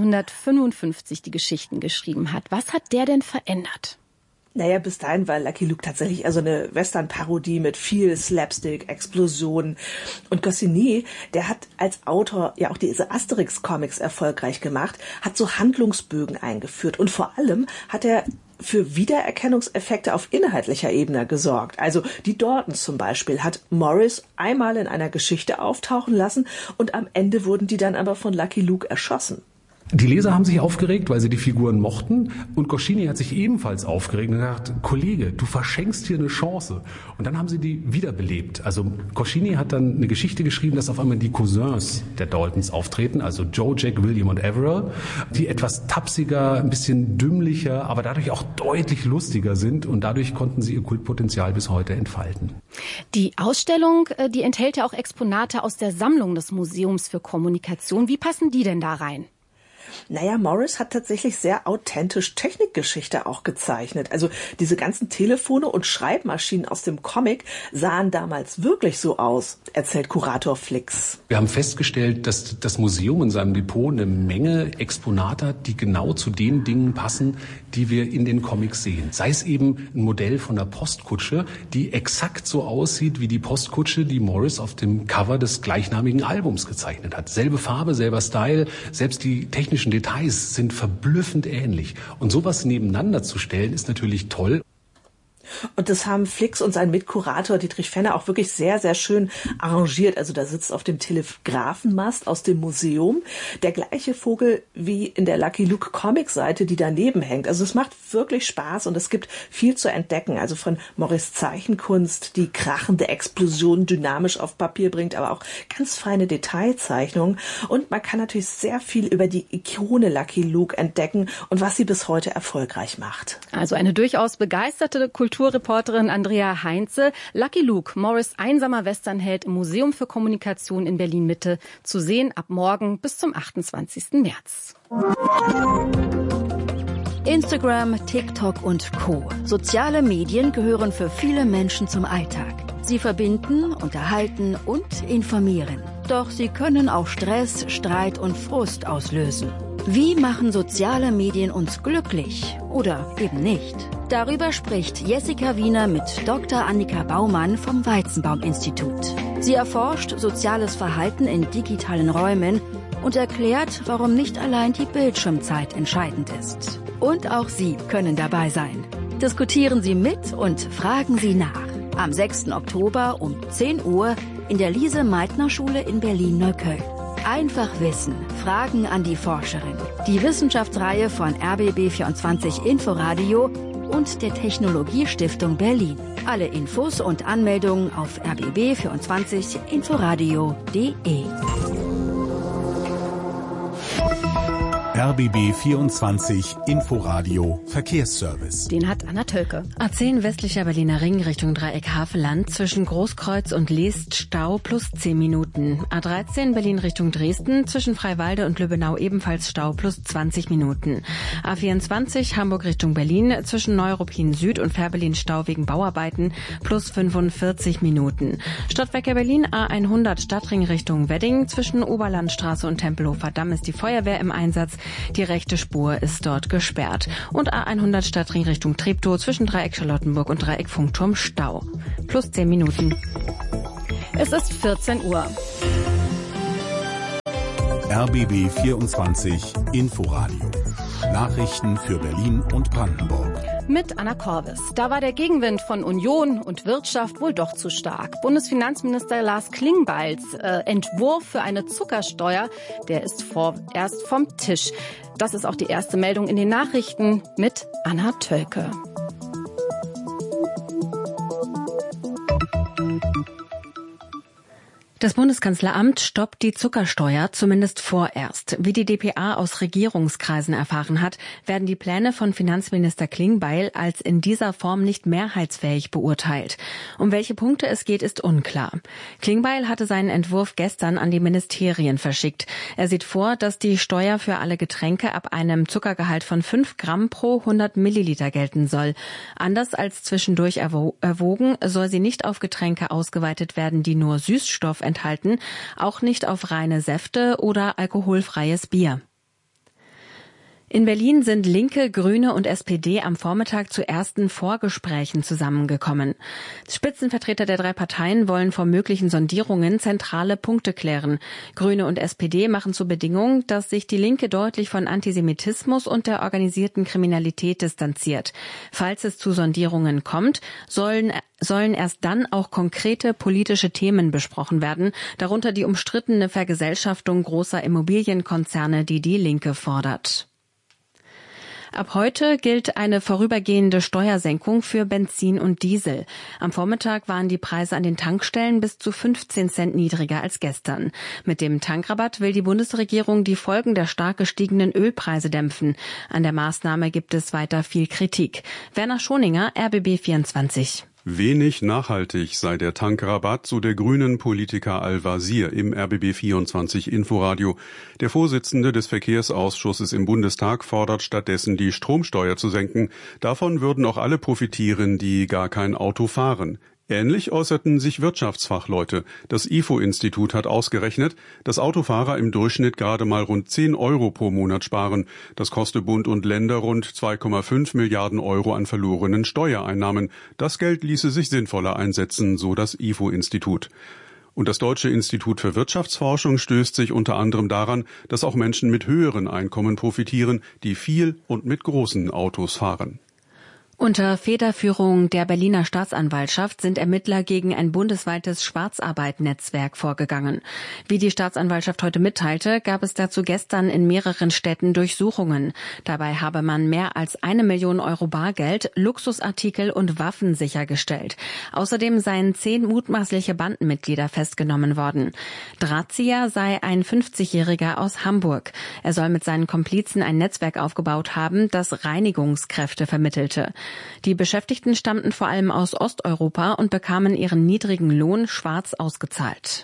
1955 die Geschichten geschrieben hat. Was hat der denn verändert? Naja, bis dahin war Lucky Luke tatsächlich also eine Western-Parodie mit viel Slapstick, Explosionen. Und Goscinny, der hat als Autor ja auch diese Asterix-Comics erfolgreich gemacht, hat so Handlungsbögen eingeführt. Und vor allem hat er für Wiedererkennungseffekte auf inhaltlicher Ebene gesorgt. Also die Daltons zum Beispiel hat Morris einmal in einer Geschichte auftauchen lassen und am Ende wurden die dann aber von Lucky Luke erschossen. Die Leser haben sich aufgeregt, weil sie die Figuren mochten. Und Goscinny hat sich ebenfalls aufgeregt und gesagt, Kollege, du verschenkst hier eine Chance. Und dann haben sie die wiederbelebt. Also Goscinny hat dann eine Geschichte geschrieben, dass auf einmal die Cousins der Daltons auftreten, also Joe, Jack, William und Averell, die etwas tapsiger, ein bisschen dümmlicher, aber dadurch auch deutlich lustiger sind. Und dadurch konnten sie ihr Kultpotenzial bis heute entfalten. Die Ausstellung, die enthält ja auch Exponate aus der Sammlung des Museums für Kommunikation. Wie passen die denn da rein? Naja, Morris hat tatsächlich sehr authentisch Technikgeschichte auch gezeichnet. Also diese ganzen Telefone und Schreibmaschinen aus dem Comic sahen damals wirklich so aus, erzählt Kurator Flix. Wir haben festgestellt, dass das Museum in seinem Depot eine Menge Exponate hat, die genau zu den Dingen passen, die wir in den Comics sehen. Sei es eben ein Modell von der Postkutsche, die exakt so aussieht wie die Postkutsche, die Morris auf dem Cover des gleichnamigen Albums gezeichnet hat. Selbe Farbe, selber Style, selbst die technischen Details sind verblüffend ähnlich. Und sowas nebeneinander zu stellen, ist natürlich toll. Und das haben Flix und sein Mitkurator Dietrich Fenner auch wirklich sehr, sehr schön arrangiert. Also da sitzt auf dem Telegrafenmast aus dem Museum der gleiche Vogel wie in der Lucky Luke Comic-Seite, die daneben hängt. Also es macht wirklich Spaß und es gibt viel zu entdecken. Also von Morris Zeichenkunst, die krachende Explosion dynamisch auf Papier bringt, aber auch ganz feine Detailzeichnungen. Und man kann natürlich sehr viel über die Ikone Lucky Luke entdecken und was sie bis heute erfolgreich macht. Also eine durchaus begeisterte Kulturreporterin Andrea Heinze. Lucky Luke, Morris' einsamer Westernheld im Museum für Kommunikation in Berlin-Mitte. Zu sehen ab morgen bis zum 28. März. Instagram, TikTok und Co. Soziale Medien gehören für viele Menschen zum Alltag. Sie verbinden, unterhalten und informieren. Doch sie können auch Stress, Streit und Frust auslösen. Wie machen soziale Medien uns glücklich oder eben nicht? Darüber spricht Jessica Wiener mit Dr. Annika Baumann vom Weizenbaum-Institut. Sie erforscht soziales Verhalten in digitalen Räumen und erklärt, warum nicht allein die Bildschirmzeit entscheidend ist. Und auch Sie können dabei sein. Diskutieren Sie mit und fragen Sie nach. Am 6. Oktober um 10 Uhr in der Lise-Meitner-Schule in Berlin-Neukölln. Einfach wissen. Fragen an die Forscherin. Die Wissenschaftsreihe von RBB24 Inforadio und der Technologiestiftung Berlin. Alle Infos und Anmeldungen auf rbb24inforadio.de. RBB 24 Inforadio Verkehrsservice. Den hat Anna Tölke. A10 westlicher Berliner Ring Richtung Dreieck Havelland zwischen Großkreuz und Leest Stau plus 10 Minuten. A13 Berlin Richtung Dresden zwischen Freiwalde und Lübbenau ebenfalls Stau plus 20 Minuten. A24 Hamburg Richtung Berlin zwischen Neuruppin Süd und Fährberlin Stau wegen Bauarbeiten plus 45 Minuten. Stadtwerke Berlin A100 Stadtring Richtung Wedding zwischen Oberlandstraße und Tempelhofer Damm ist die Feuerwehr im Einsatz. Die rechte Spur ist dort gesperrt. Und A100 Stadtring Richtung Treptow zwischen Dreieck Charlottenburg und Dreieck Funkturm Stau. Plus 10 Minuten. Es ist 14 Uhr. RBB 24 Inforadio. Nachrichten für Berlin und Brandenburg. Mit Anna Korvis. Da war der Gegenwind von Union und Wirtschaft wohl doch zu stark. Bundesfinanzminister Lars Klingbeils Entwurf für eine Zuckersteuer, der ist vorerst vom Tisch. Das ist auch die erste Meldung in den Nachrichten mit Anna Tölke. Das Bundeskanzleramt stoppt die Zuckersteuer zumindest vorerst. Wie die dpa aus Regierungskreisen erfahren hat, werden die Pläne von Finanzminister Klingbeil als in dieser Form nicht mehrheitsfähig beurteilt. Um welche Punkte es geht, ist unklar. Klingbeil hatte seinen Entwurf gestern an die Ministerien verschickt. Er sieht vor, dass die Steuer für alle Getränke ab einem Zuckergehalt von 5 Gramm pro 100 Milliliter gelten soll. Anders als zwischendurch erwogen, soll sie nicht auf Getränke ausgeweitet werden, die nur Süßstoff enthalten, auch nicht auf reine Säfte oder alkoholfreies Bier. In Berlin sind Linke, Grüne und SPD am Vormittag zu ersten Vorgesprächen zusammengekommen. Spitzenvertreter der drei Parteien wollen vor möglichen Sondierungen zentrale Punkte klären. Grüne und SPD machen zur Bedingung, dass sich die Linke deutlich von Antisemitismus und der organisierten Kriminalität distanziert. Falls es zu Sondierungen kommt, sollen erst dann auch konkrete politische Themen besprochen werden, darunter die umstrittene Vergesellschaftung großer Immobilienkonzerne, die die Linke fordert. Ab heute gilt eine vorübergehende Steuersenkung für Benzin und Diesel. Am Vormittag waren die Preise an den Tankstellen bis zu 15 Cent niedriger als gestern. Mit dem Tankrabatt will die Bundesregierung die Folgen der stark gestiegenen Ölpreise dämpfen. An der Maßnahme gibt es weiter viel Kritik. Werner Schoninger, RBB 24. Wenig nachhaltig sei der Tankrabatt, so der grünen Politiker Al-Wazir im RBB 24 Inforadio. Der Vorsitzende des Verkehrsausschusses im Bundestag fordert stattdessen, die Stromsteuer zu senken. Davon würden auch alle profitieren, die gar kein Auto fahren. Ähnlich äußerten sich Wirtschaftsfachleute. Das IFO-Institut hat ausgerechnet, dass Autofahrer im Durchschnitt gerade mal rund 10 Euro pro Monat sparen. Das koste Bund und Länder rund 2,5 Milliarden Euro an verlorenen Steuereinnahmen. Das Geld ließe sich sinnvoller einsetzen, so das IFO-Institut. Und das Deutsche Institut für Wirtschaftsforschung stößt sich unter anderem daran, dass auch Menschen mit höheren Einkommen profitieren, die viel und mit großen Autos fahren. Unter Federführung der Berliner Staatsanwaltschaft sind Ermittler gegen ein bundesweites Schwarzarbeitnetzwerk vorgegangen. Wie die Staatsanwaltschaft heute mitteilte, gab es dazu gestern in mehreren Städten Durchsuchungen. Dabei habe man mehr als 1 Million Euro Bargeld, Luxusartikel und Waffen sichergestellt. Außerdem seien 10 mutmaßliche Bandenmitglieder festgenommen worden. Drahtzieher sei ein 50-Jähriger aus Hamburg. Er soll mit seinen Komplizen ein Netzwerk aufgebaut haben, das Reinigungskräfte vermittelte. Die Beschäftigten stammten vor allem aus Osteuropa und bekamen ihren niedrigen Lohn schwarz ausgezahlt.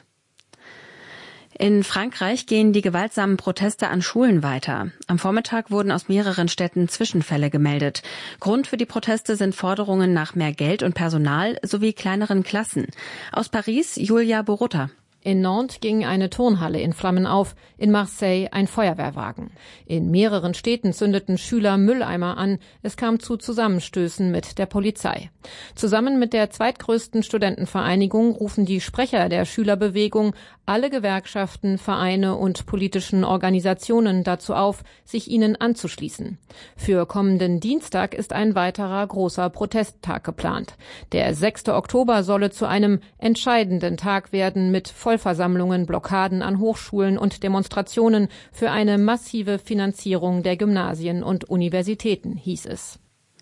In Frankreich gehen die gewaltsamen Proteste an Schulen weiter. Am Vormittag wurden aus mehreren Städten Zwischenfälle gemeldet. Grund für die Proteste sind Forderungen nach mehr Geld und Personal sowie kleineren Klassen. Aus Paris, Julia Borutta. In Nantes ging eine Turnhalle in Flammen auf, in Marseille ein Feuerwehrwagen. In mehreren Städten zündeten Schüler Mülleimer an. Es kam zu Zusammenstößen mit der Polizei. Zusammen mit der zweitgrößten Studentenvereinigung rufen die Sprecher der Schülerbewegung alle Gewerkschaften, Vereine und politischen Organisationen dazu auf, sich ihnen anzuschließen. Für kommenden Dienstag ist ein weiterer großer Protesttag geplant. Der 6. Oktober solle zu einem entscheidenden Tag werden mit Vollversammlungen, Blockaden an Hochschulen und Demonstrationen für eine massive Finanzierung der Gymnasien und Universitäten, hieß es.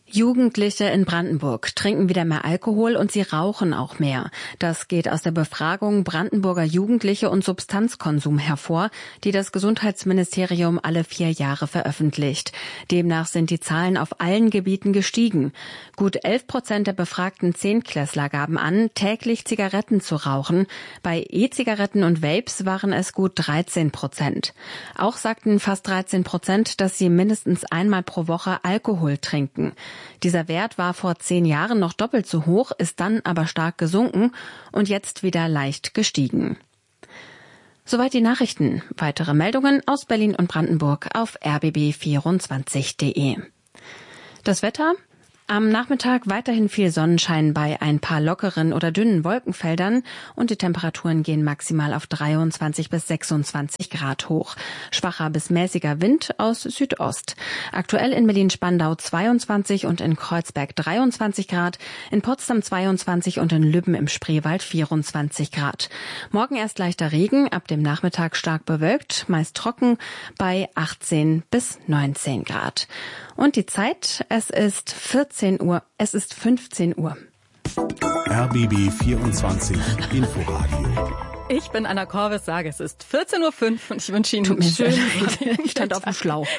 Jugendliche in Brandenburg trinken wieder mehr Alkohol und sie rauchen auch mehr. Das geht aus der Befragung Brandenburger Jugendliche und Substanzkonsum hervor, die das Gesundheitsministerium alle 4 Jahre veröffentlicht. Demnach sind die Zahlen auf allen Gebieten gestiegen. Gut 11% der befragten Zehntklässler gaben an, täglich Zigaretten zu rauchen. Bei E-Zigaretten und Vapes waren es gut 13%. Auch sagten fast 13%, dass sie mindestens einmal pro Woche Alkohol trinken. Dieser Wert war vor 10 Jahren noch doppelt so hoch, ist dann aber stark gesunken und jetzt wieder leicht gestiegen. Soweit die Nachrichten. Weitere Meldungen aus Berlin und Brandenburg auf rbb24.de. Das Wetter? Am Nachmittag weiterhin viel Sonnenschein bei ein paar lockeren oder dünnen Wolkenfeldern und die Temperaturen gehen maximal auf 23 bis 26 Grad hoch. Schwacher bis mäßiger Wind aus Südost. Aktuell in Berlin-Spandau 22 und in Kreuzberg 23 Grad, in Potsdam 22 und in Lübben im Spreewald 24 Grad. Morgen erst leichter Regen, ab dem Nachmittag stark bewölkt, meist trocken bei 18 bis 19 Grad. Und die Zeit, es ist 15 Uhr. RBB 24 Inforadio. Ich bin Anna Korves, sage, es ist 14.05 Uhr und ich wünsche Ihnen einen schönen Ich stand auf dem Schlauch.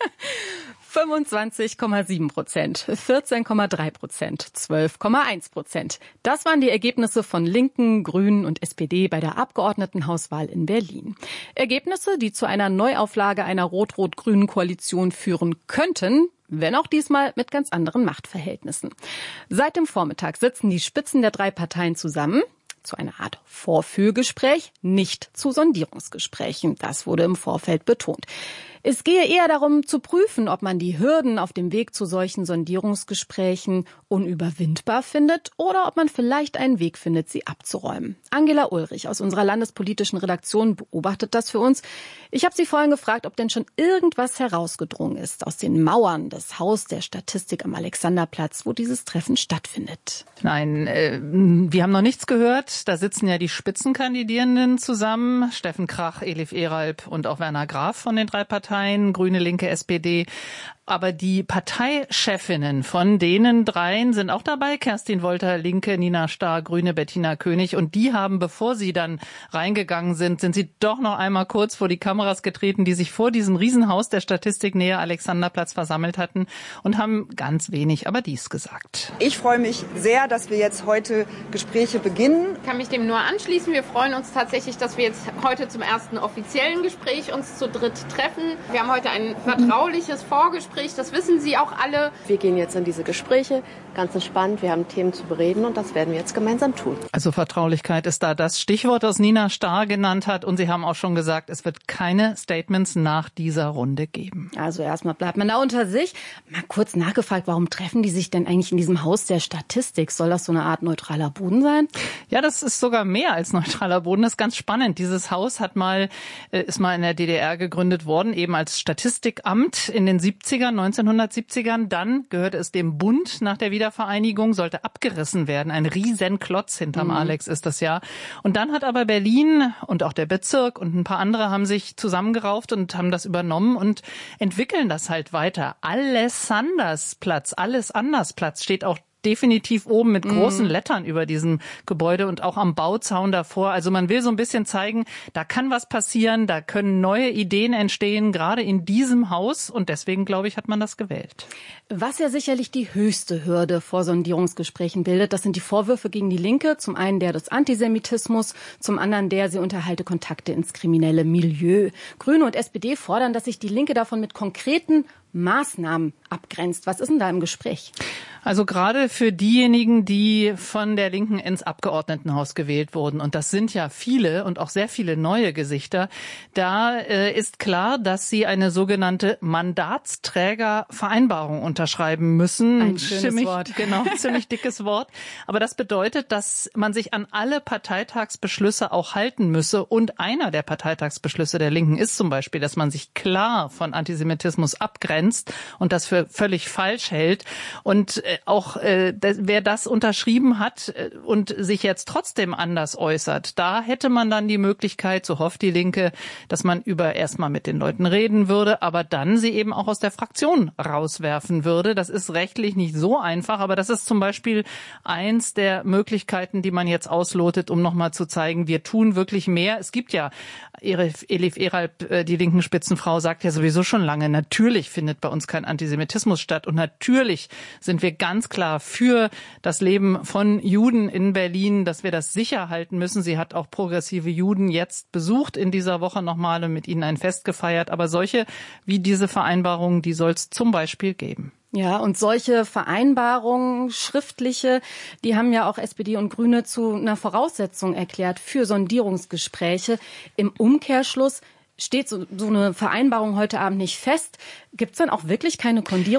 25,7%, 14,3%, 12,1%. Das waren die Ergebnisse von Linken, Grünen und SPD bei der Abgeordnetenhauswahl in Berlin. Ergebnisse, die zu einer Neuauflage einer rot-rot-grünen Koalition führen könnten, wenn auch diesmal mit ganz anderen Machtverhältnissen. Seit dem Vormittag sitzen die Spitzen der 3 Parteien zusammen. Zu einer Art Vorführgespräch, nicht zu Sondierungsgesprächen. Das wurde im Vorfeld betont. Es gehe eher darum zu prüfen, ob man die Hürden auf dem Weg zu solchen Sondierungsgesprächen unüberwindbar findet oder ob man vielleicht einen Weg findet, sie abzuräumen. Angela Ulrich aus unserer landespolitischen Redaktion beobachtet das für uns. Ich habe sie vorhin gefragt, ob denn schon irgendwas herausgedrungen ist aus den Mauern des Haus der Statistik am Alexanderplatz, wo dieses Treffen stattfindet. Nein, wir haben noch nichts gehört. Da sitzen ja die Spitzenkandidierenden zusammen. Steffen Krach, Elif Eralb und auch Werner Graf von den 3 Parteien. Grüne, Linke, SPD. Aber die Parteichefinnen von denen 3 sind auch dabei. Kerstin Wolter, Linke, Nina Starr, Grüne, Bettina König. Und die haben, bevor sie dann reingegangen sind sie doch noch einmal kurz vor die Kameras getreten, die sich vor diesem Riesenhaus der Statistik nähe Alexanderplatz versammelt hatten und haben ganz wenig, aber dies gesagt. Ich freue mich sehr, dass wir jetzt heute Gespräche beginnen. Ich kann mich dem nur anschließen. Wir freuen uns tatsächlich, dass wir jetzt heute zum ersten offiziellen Gespräch uns zu dritt treffen. Wir haben heute ein vertrauliches Vorgespräch. Das wissen Sie auch alle. Wir gehen jetzt in diese Gespräche, ganz entspannt. Wir haben Themen zu bereden und das werden wir jetzt gemeinsam tun. Also Vertraulichkeit ist da das Stichwort, das Nina Starr genannt hat. Und Sie haben auch schon gesagt, es wird keine Statements nach dieser Runde geben. Also erstmal bleibt man da unter sich. Mal kurz nachgefragt, warum treffen die sich denn eigentlich in diesem Haus der Statistik? Soll das so eine Art neutraler Boden sein? Ja, das ist sogar mehr als neutraler Boden. Das ist ganz spannend. Dieses Haus ist mal in der DDR gegründet worden, eben als Statistikamt in den 1970ern. Dann gehörte es dem Bund nach der Wiedervereinigung, sollte abgerissen werden. Ein Riesenklotz hinterm Alex ist das ja. Und dann hat aber Berlin und auch der Bezirk und ein paar andere haben sich zusammengerauft und haben das übernommen und entwickeln das halt weiter. Alles Andersplatz steht auch definitiv oben mit großen Lettern über diesem Gebäude und auch am Bauzaun davor. Also man will so ein bisschen zeigen, da kann was passieren, da können neue Ideen entstehen, gerade in diesem Haus. Und deswegen, glaube ich, hat man das gewählt. Was ja sicherlich die höchste Hürde vor Sondierungsgesprächen bildet, das sind die Vorwürfe gegen die Linke. Zum einen der des Antisemitismus, zum anderen der, sie unterhalte Kontakte ins kriminelle Milieu. Grüne und SPD fordern, dass sich die Linke davon mit konkreten Maßnahmen abgrenzt. Was ist denn da im Gespräch? Also gerade für diejenigen, die von der Linken ins Abgeordnetenhaus gewählt wurden, und das sind ja viele und auch sehr viele neue Gesichter, da ist klar, dass sie eine sogenannte Mandatsträgervereinbarung unterschreiben müssen. Ein schönes Wort. Genau, ziemlich dickes Wort. Aber das bedeutet, dass man sich an alle Parteitagsbeschlüsse auch halten müsse. Und einer der Parteitagsbeschlüsse der Linken ist zum Beispiel, dass man sich klar von Antisemitismus abgrenzt. begrenzt und das für völlig falsch hält. Und auch wer das unterschrieben hat und sich jetzt trotzdem anders äußert, da hätte man dann die Möglichkeit, so hofft die Linke, dass man erstmal mit den Leuten reden würde, aber dann sie eben auch aus der Fraktion rauswerfen würde. Das ist rechtlich nicht so einfach, aber das ist zum Beispiel eins der Möglichkeiten, die man jetzt auslotet, um nochmal zu zeigen, wir tun wirklich mehr. Es gibt ja, Elif Eralp, die linken Spitzenfrau, sagt ja sowieso schon lange, natürlich findet bei uns kein Antisemitismus statt und natürlich sind wir ganz klar für das Leben von Juden in Berlin, dass wir das sicher halten müssen. Sie hat auch progressive Juden jetzt besucht in dieser Woche nochmal und mit ihnen ein Fest gefeiert. Aber solche wie diese Vereinbarungen, die soll es zum Beispiel geben. Ja, und solche Vereinbarungen, schriftliche, die haben ja auch SPD und Grüne zu einer Voraussetzung erklärt für Sondierungsgespräche. Im Umkehrschluss steht so eine Vereinbarung heute Abend nicht fest. Gibt es dann auch wirklich keine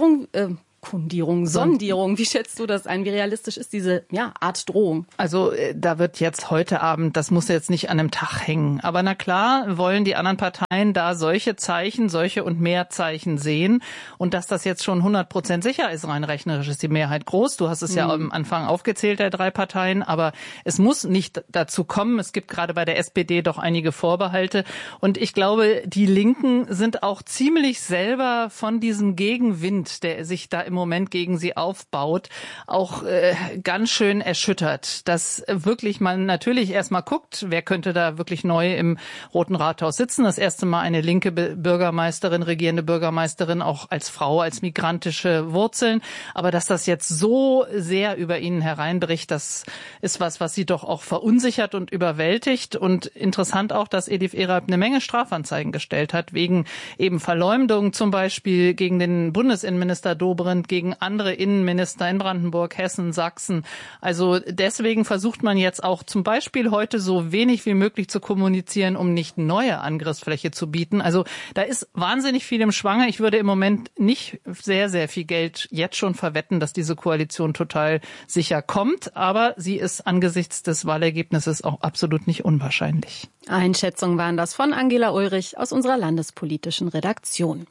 Sondierung. Wie schätzt du das ein? Wie realistisch ist diese Art Drohung? Also da wird jetzt heute Abend, das muss jetzt nicht an einem Tag hängen. Aber na klar, wollen die anderen Parteien da solche Zeichen, solche und mehr Zeichen sehen. Und dass das jetzt schon 100% sicher ist, rein rechnerisch ist die Mehrheit groß. Du hast es ja am Anfang aufgezählt, der 3 Parteien. Aber es muss nicht dazu kommen. Es gibt gerade bei der SPD doch einige Vorbehalte. Und ich glaube, die Linken sind auch ziemlich selber von diesem Gegenwind, der sich da im Moment gegen sie aufbaut, auch ganz schön erschüttert, dass wirklich man natürlich erstmal guckt, wer könnte da wirklich neu im Roten Rathaus sitzen. Das erste Mal eine linke Bürgermeisterin, regierende Bürgermeisterin, auch als Frau, als migrantische Wurzeln. Aber dass das jetzt so sehr über ihnen hereinbricht, das ist was sie doch auch verunsichert und überwältigt. Und interessant auch, dass Elif Eralp eine Menge Strafanzeigen gestellt hat, wegen eben Verleumdung zum Beispiel gegen den Bundesinnenminister Dobrindt, gegen andere Innenminister in Brandenburg, Hessen, Sachsen. Also deswegen versucht man jetzt auch zum Beispiel heute so wenig wie möglich zu kommunizieren, um nicht neue Angriffsfläche zu bieten. Also da ist wahnsinnig viel im Schwange. Ich würde im Moment nicht sehr, sehr viel Geld jetzt schon verwetten, dass diese Koalition total sicher kommt. Aber sie ist angesichts des Wahlergebnisses auch absolut nicht unwahrscheinlich. Einschätzungen waren das von Angela Ulrich aus unserer landespolitischen Redaktion.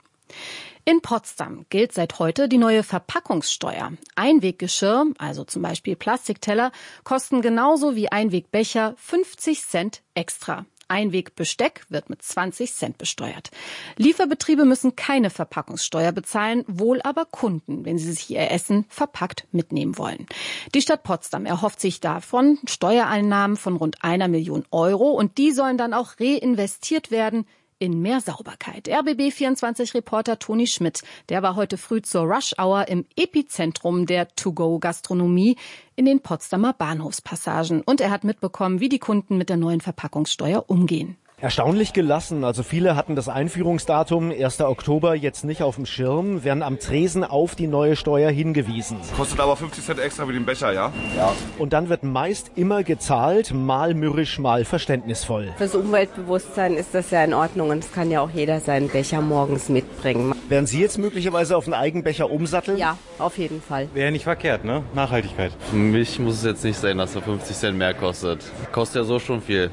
In Potsdam gilt seit heute die neue Verpackungssteuer. Einweggeschirr, also zum Beispiel Plastikteller, kosten genauso wie Einwegbecher 50 Cent extra. Einwegbesteck wird mit 20 Cent besteuert. Lieferbetriebe müssen keine Verpackungssteuer bezahlen, wohl aber Kunden, wenn sie sich ihr Essen verpackt mitnehmen wollen. Die Stadt Potsdam erhofft sich davon Steuereinnahmen von rund 1 Million Euro und die sollen dann auch reinvestiert werden in mehr Sauberkeit. RBB24-Reporter Toni Schmidt, der war heute früh zur Rush-Hour im Epizentrum der To-Go-Gastronomie in den Potsdamer Bahnhofspassagen. Und er hat mitbekommen, wie die Kunden mit der neuen Verpackungssteuer umgehen. Erstaunlich gelassen. Also viele hatten das Einführungsdatum 1. Oktober jetzt nicht auf dem Schirm, werden am Tresen auf die neue Steuer hingewiesen. Kostet aber 50 Cent extra für den Becher, ja? Ja. Und dann wird meist immer gezahlt, mal mürrisch, mal verständnisvoll. Fürs Umweltbewusstsein ist das ja in Ordnung und es kann ja auch jeder seinen Becher morgens mitbringen. Werden Sie jetzt möglicherweise auf einen Eigenbecher umsatteln? Ja, auf jeden Fall. Wäre ja nicht verkehrt, ne? Nachhaltigkeit. Für mich muss es jetzt nicht sein, dass er 50 Cent mehr kostet. Kostet ja so schon viel.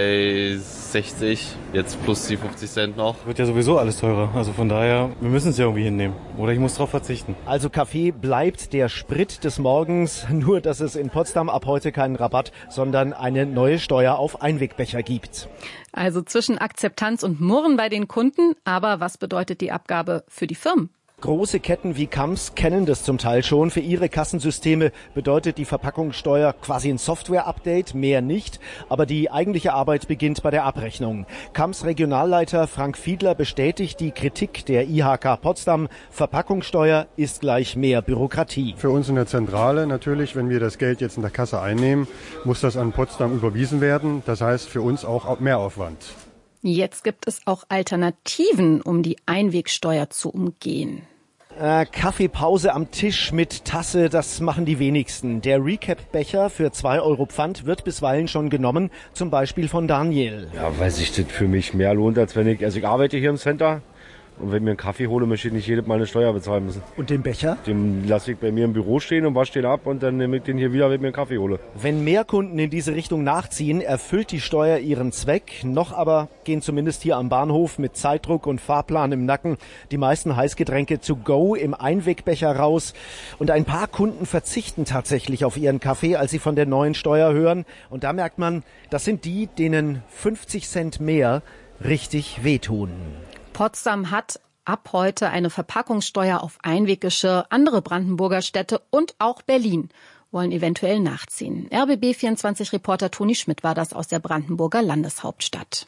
2,60, jetzt plus die 50 Cent noch. Wird ja sowieso alles teurer. Also von daher, wir müssen es ja irgendwie hinnehmen. Oder ich muss drauf verzichten. Also Kaffee bleibt der Sprit des Morgens, nur dass es in Potsdam ab heute keinen Rabatt, sondern eine neue Steuer auf Einwegbecher gibt. Also zwischen Akzeptanz und Murren bei den Kunden. Aber was bedeutet die Abgabe für die Firmen? Große Ketten wie Kamps kennen das zum Teil schon. Für ihre Kassensysteme bedeutet die Verpackungssteuer quasi ein Software-Update, mehr nicht. Aber die eigentliche Arbeit beginnt bei der Abrechnung. Kamps Regionalleiter Frank Fiedler bestätigt die Kritik der IHK Potsdam. Verpackungssteuer ist gleich mehr Bürokratie. Für uns in der Zentrale natürlich, wenn wir das Geld jetzt in der Kasse einnehmen, muss das an Potsdam überwiesen werden. Das heißt für uns auch Mehraufwand. Jetzt gibt es auch Alternativen, um die Einwegsteuer zu umgehen. Kaffeepause am Tisch mit Tasse, das machen die wenigsten. Der Recap-Becher für 2 Euro Pfand wird bisweilen schon genommen, zum Beispiel von Daniel. Ja, weil sich das für mich mehr lohnt, als wenn ich arbeite hier im Center Und wenn ich mir einen Kaffee hole, möchte ich nicht jedes Mal eine Steuer bezahlen müssen. Und den Becher? Den lasse ich bei mir im Büro stehen und wasche den ab und dann nehme ich den hier wieder, wenn ich mir einen Kaffee hole. Wenn mehr Kunden in diese Richtung nachziehen, erfüllt die Steuer ihren Zweck. Noch aber gehen zumindest hier am Bahnhof mit Zeitdruck und Fahrplan im Nacken die meisten Heißgetränke to go im Einwegbecher raus. Und ein paar Kunden verzichten tatsächlich auf ihren Kaffee, als sie von der neuen Steuer hören. Und da merkt man, das sind die, denen 50 Cent mehr richtig wehtun. Potsdam hat ab heute eine Verpackungssteuer auf Einweggeschirr. Andere Brandenburger Städte und auch Berlin wollen eventuell nachziehen. RBB24-Reporter Toni Schmidt war das aus der Brandenburger Landeshauptstadt.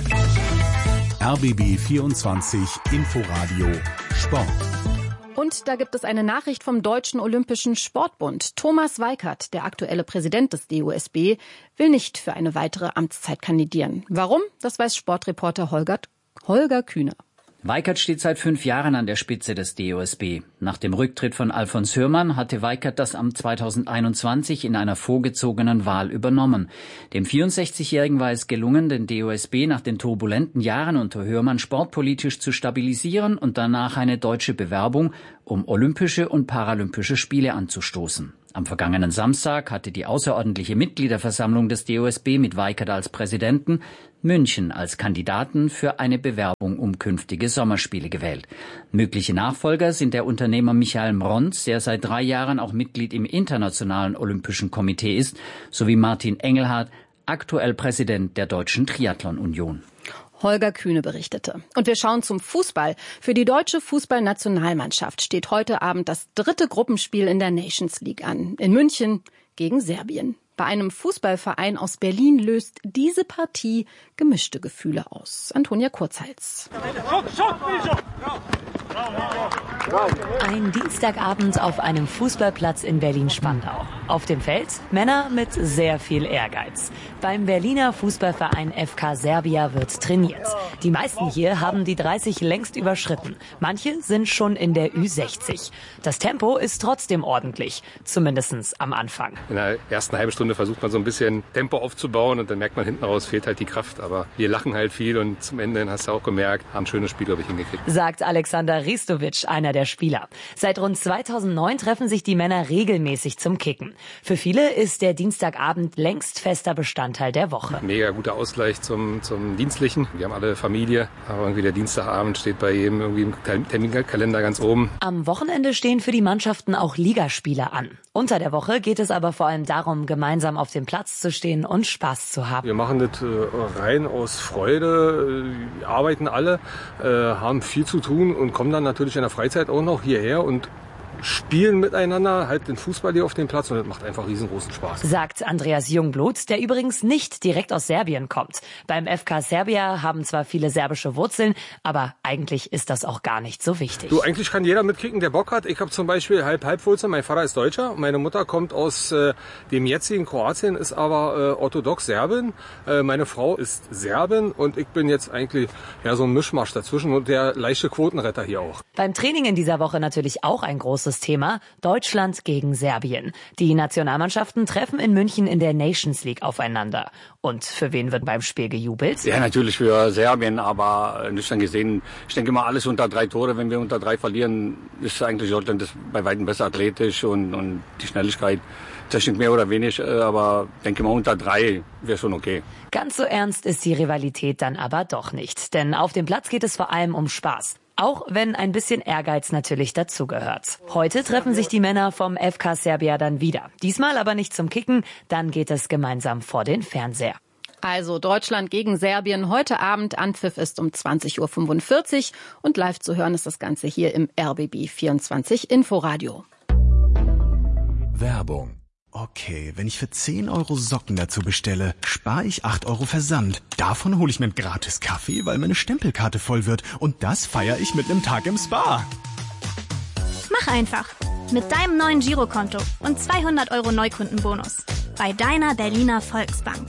RBB24 Inforadio Sport. Und da gibt es eine Nachricht vom Deutschen Olympischen Sportbund. Thomas Weikert, der aktuelle Präsident des DOSB, will nicht für eine weitere Amtszeit kandidieren. Warum? Das weiß Sportreporter Holger Kühne. Weikert steht seit 5 Jahren an der Spitze des DOSB. Nach dem Rücktritt von Alfons Hürmann hatte Weikert das Amt 2021 in einer vorgezogenen Wahl übernommen. Dem 64-Jährigen war es gelungen, den DOSB nach den turbulenten Jahren unter Hürmann sportpolitisch zu stabilisieren und danach eine deutsche Bewerbung um Olympische und Paralympische Spiele anzustoßen. Am vergangenen Samstag hatte die außerordentliche Mitgliederversammlung des DOSB mit Weikert als Präsidenten München als Kandidaten für eine Bewerbung um künftige Sommerspiele gewählt. Mögliche Nachfolger sind der Unternehmer Michael Mronz, der seit 3 Jahren auch Mitglied im Internationalen Olympischen Komitee ist, sowie Martin Engelhardt, aktuell Präsident der Deutschen Triathlon-Union. Holger Kühne berichtete. Und wir schauen zum Fußball. Für die deutsche Fußballnationalmannschaft steht heute Abend das 3. Gruppenspiel in der Nations League an. In München gegen Serbien. Bei einem Fußballverein aus Berlin löst diese Partie gemischte Gefühle aus. Antonia Kurzhals. Ein Dienstagabend auf einem Fußballplatz in Berlin-Spandau. Auf dem Feld Männer mit sehr viel Ehrgeiz. Beim Berliner Fußballverein FK Serbia wird trainiert. Die meisten hier haben die 30 längst überschritten. Manche sind schon in der Ü60. Das Tempo ist trotzdem ordentlich, zumindest am Anfang. In der ersten halben Stunde versucht man so ein bisschen Tempo aufzubauen und dann merkt man hinten raus, fehlt halt die Kraft. Aber wir lachen halt viel und zum Ende hast du auch gemerkt, haben ein schönes Spiel, glaube ich, hingekriegt. Sagt Alexander Ristovic, einer der Spieler. Seit rund 2009 treffen sich die Männer regelmäßig zum Kicken. Für viele ist der Dienstagabend längst fester Bestandteil der Woche. Mega guter Ausgleich zum Dienstlichen. Wir haben alle Familie, aber irgendwie der Dienstagabend steht bei jedem irgendwie im Terminkalender ganz oben. Am Wochenende stehen für die Mannschaften auch Ligaspiele an. Unter der Woche geht es aber vor allem darum, gemeinsam auf dem Platz zu stehen und Spaß zu haben. Wir machen das rein aus Freude, arbeiten alle, haben viel zu tun und kommen dann natürlich in der Freizeit auch noch hierher und spielen miteinander, halt den Fußball hier auf dem Platz und das macht einfach riesengroßen Spaß. Sagt Andreas Jungblut, der übrigens nicht direkt aus Serbien kommt. Beim FK Serbia haben zwar viele serbische Wurzeln, aber eigentlich ist das auch gar nicht so wichtig. Du, eigentlich kann jeder mitkicken, der Bock hat. Ich habe zum Beispiel Halb-Wurzeln. Mein Vater ist Deutscher, meine Mutter kommt aus dem jetzigen Kroatien, ist aber orthodox Serbin. Meine Frau ist Serbin und ich bin jetzt eigentlich ja so ein Mischmasch dazwischen und der leichte Quotenretter hier auch. Beim Training in dieser Woche natürlich auch ein großes Thema, Deutschland gegen Serbien. Die Nationalmannschaften treffen in München in der Nations League aufeinander. Und für wen wird beim Spiel gejubelt? Ja, natürlich für Serbien, aber nüchtern gesehen, ich denke mal alles unter 3 Tore. Wenn wir unter 3 verlieren, ist eigentlich Deutschland das bei weitem besser athletisch und die Schnelligkeit. Technik mehr oder weniger, aber denke mal unter 3 wäre schon okay. Ganz so ernst ist die Rivalität dann aber doch nicht. Denn auf dem Platz geht es vor allem um Spaß. Auch wenn ein bisschen Ehrgeiz natürlich dazugehört. Heute treffen sich die Männer vom FK Serbia dann wieder. Diesmal aber nicht zum Kicken, dann geht es gemeinsam vor den Fernseher. Also Deutschland gegen Serbien heute Abend. Anpfiff ist um 20:45 Uhr und live zu hören ist das Ganze hier im RBB24 Inforadio. Werbung. Okay, wenn ich für 10 € Socken dazu bestelle, spare ich 8 € Versand. Davon hole ich mir einen gratis Kaffee, weil meine Stempelkarte voll wird. Und das feiere ich mit einem Tag im Spa. Mach einfach. Mit deinem neuen Girokonto und 200 € Neukundenbonus. Bei deiner Berliner Volksbank.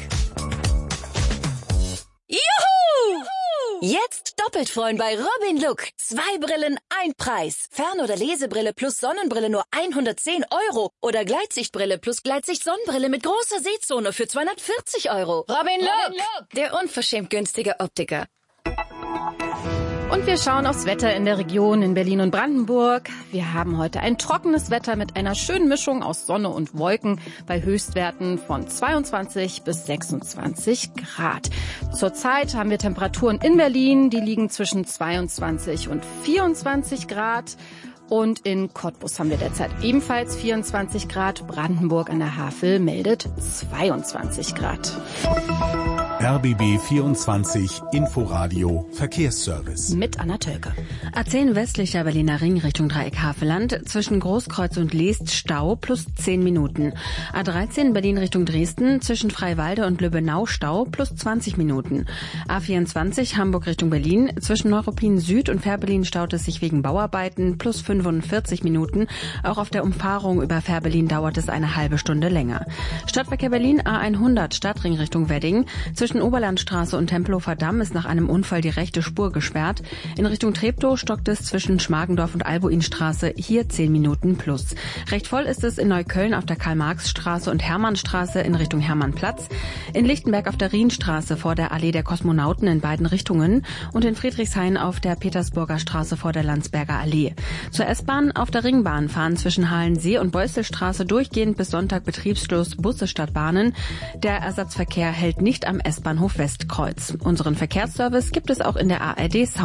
Juhu! Jetzt doppelt freuen bei Robin Look. 2 Brillen, 1 Preis. Fern- oder Lesebrille plus Sonnenbrille nur 110 €. Oder Gleitsichtbrille plus Gleitsicht-Sonnenbrille mit großer Sehzone für 240 €. Robin Look, der unverschämt günstige Optiker. Und wir schauen aufs Wetter in der Region in Berlin und Brandenburg. Wir haben heute ein trockenes Wetter mit einer schönen Mischung aus Sonne und Wolken bei Höchstwerten von 22 bis 26 Grad. Zurzeit haben wir Temperaturen in Berlin, die liegen zwischen 22 und 24 Grad. Und in Cottbus haben wir derzeit ebenfalls 24 Grad. Brandenburg an der Havel meldet 22 Grad. RBB 24 Inforadio Verkehrsservice. Mit Anna Tölke. A10 westlicher Berliner Ring Richtung Dreieck Havelland. Zwischen Großkreuz und Leest Stau plus 10 Minuten. A13 Berlin Richtung Dresden. Zwischen Freiwalde und Lübbenau Stau plus 20 Minuten. A24 Hamburg Richtung Berlin. Zwischen Neuruppin Süd und Fährberlin staut es sich wegen Bauarbeiten plus 45 Minuten. Auch auf der Umfahrung über Fährberlin dauert es eine halbe Stunde länger. Stadtverkehr Berlin A100 Stadtring Richtung Wedding. Zwischen Oberlandstraße und Tempelhofer Damm ist nach einem Unfall die rechte Spur gesperrt. In Richtung Treptow stockt es zwischen Schmargendorf und Albuinstraße, hier 10 Minuten plus. Recht voll ist es in Neukölln auf der Karl-Marx-Straße und Hermannstraße in Richtung Hermannplatz. In Lichtenberg auf der Rienstraße vor der Allee der Kosmonauten in beiden Richtungen und in Friedrichshain auf der Petersburger Straße vor der Landsberger Allee. Zur S-Bahn auf der Ringbahn fahren zwischen Halensee und Beusselstraße durchgehend bis Sonntag betriebslos Busse statt Bahnen. Der Ersatzverkehr hält nicht am S-Bahnhof Westkreuz. Unseren Verkehrsservice gibt es auch in der ARD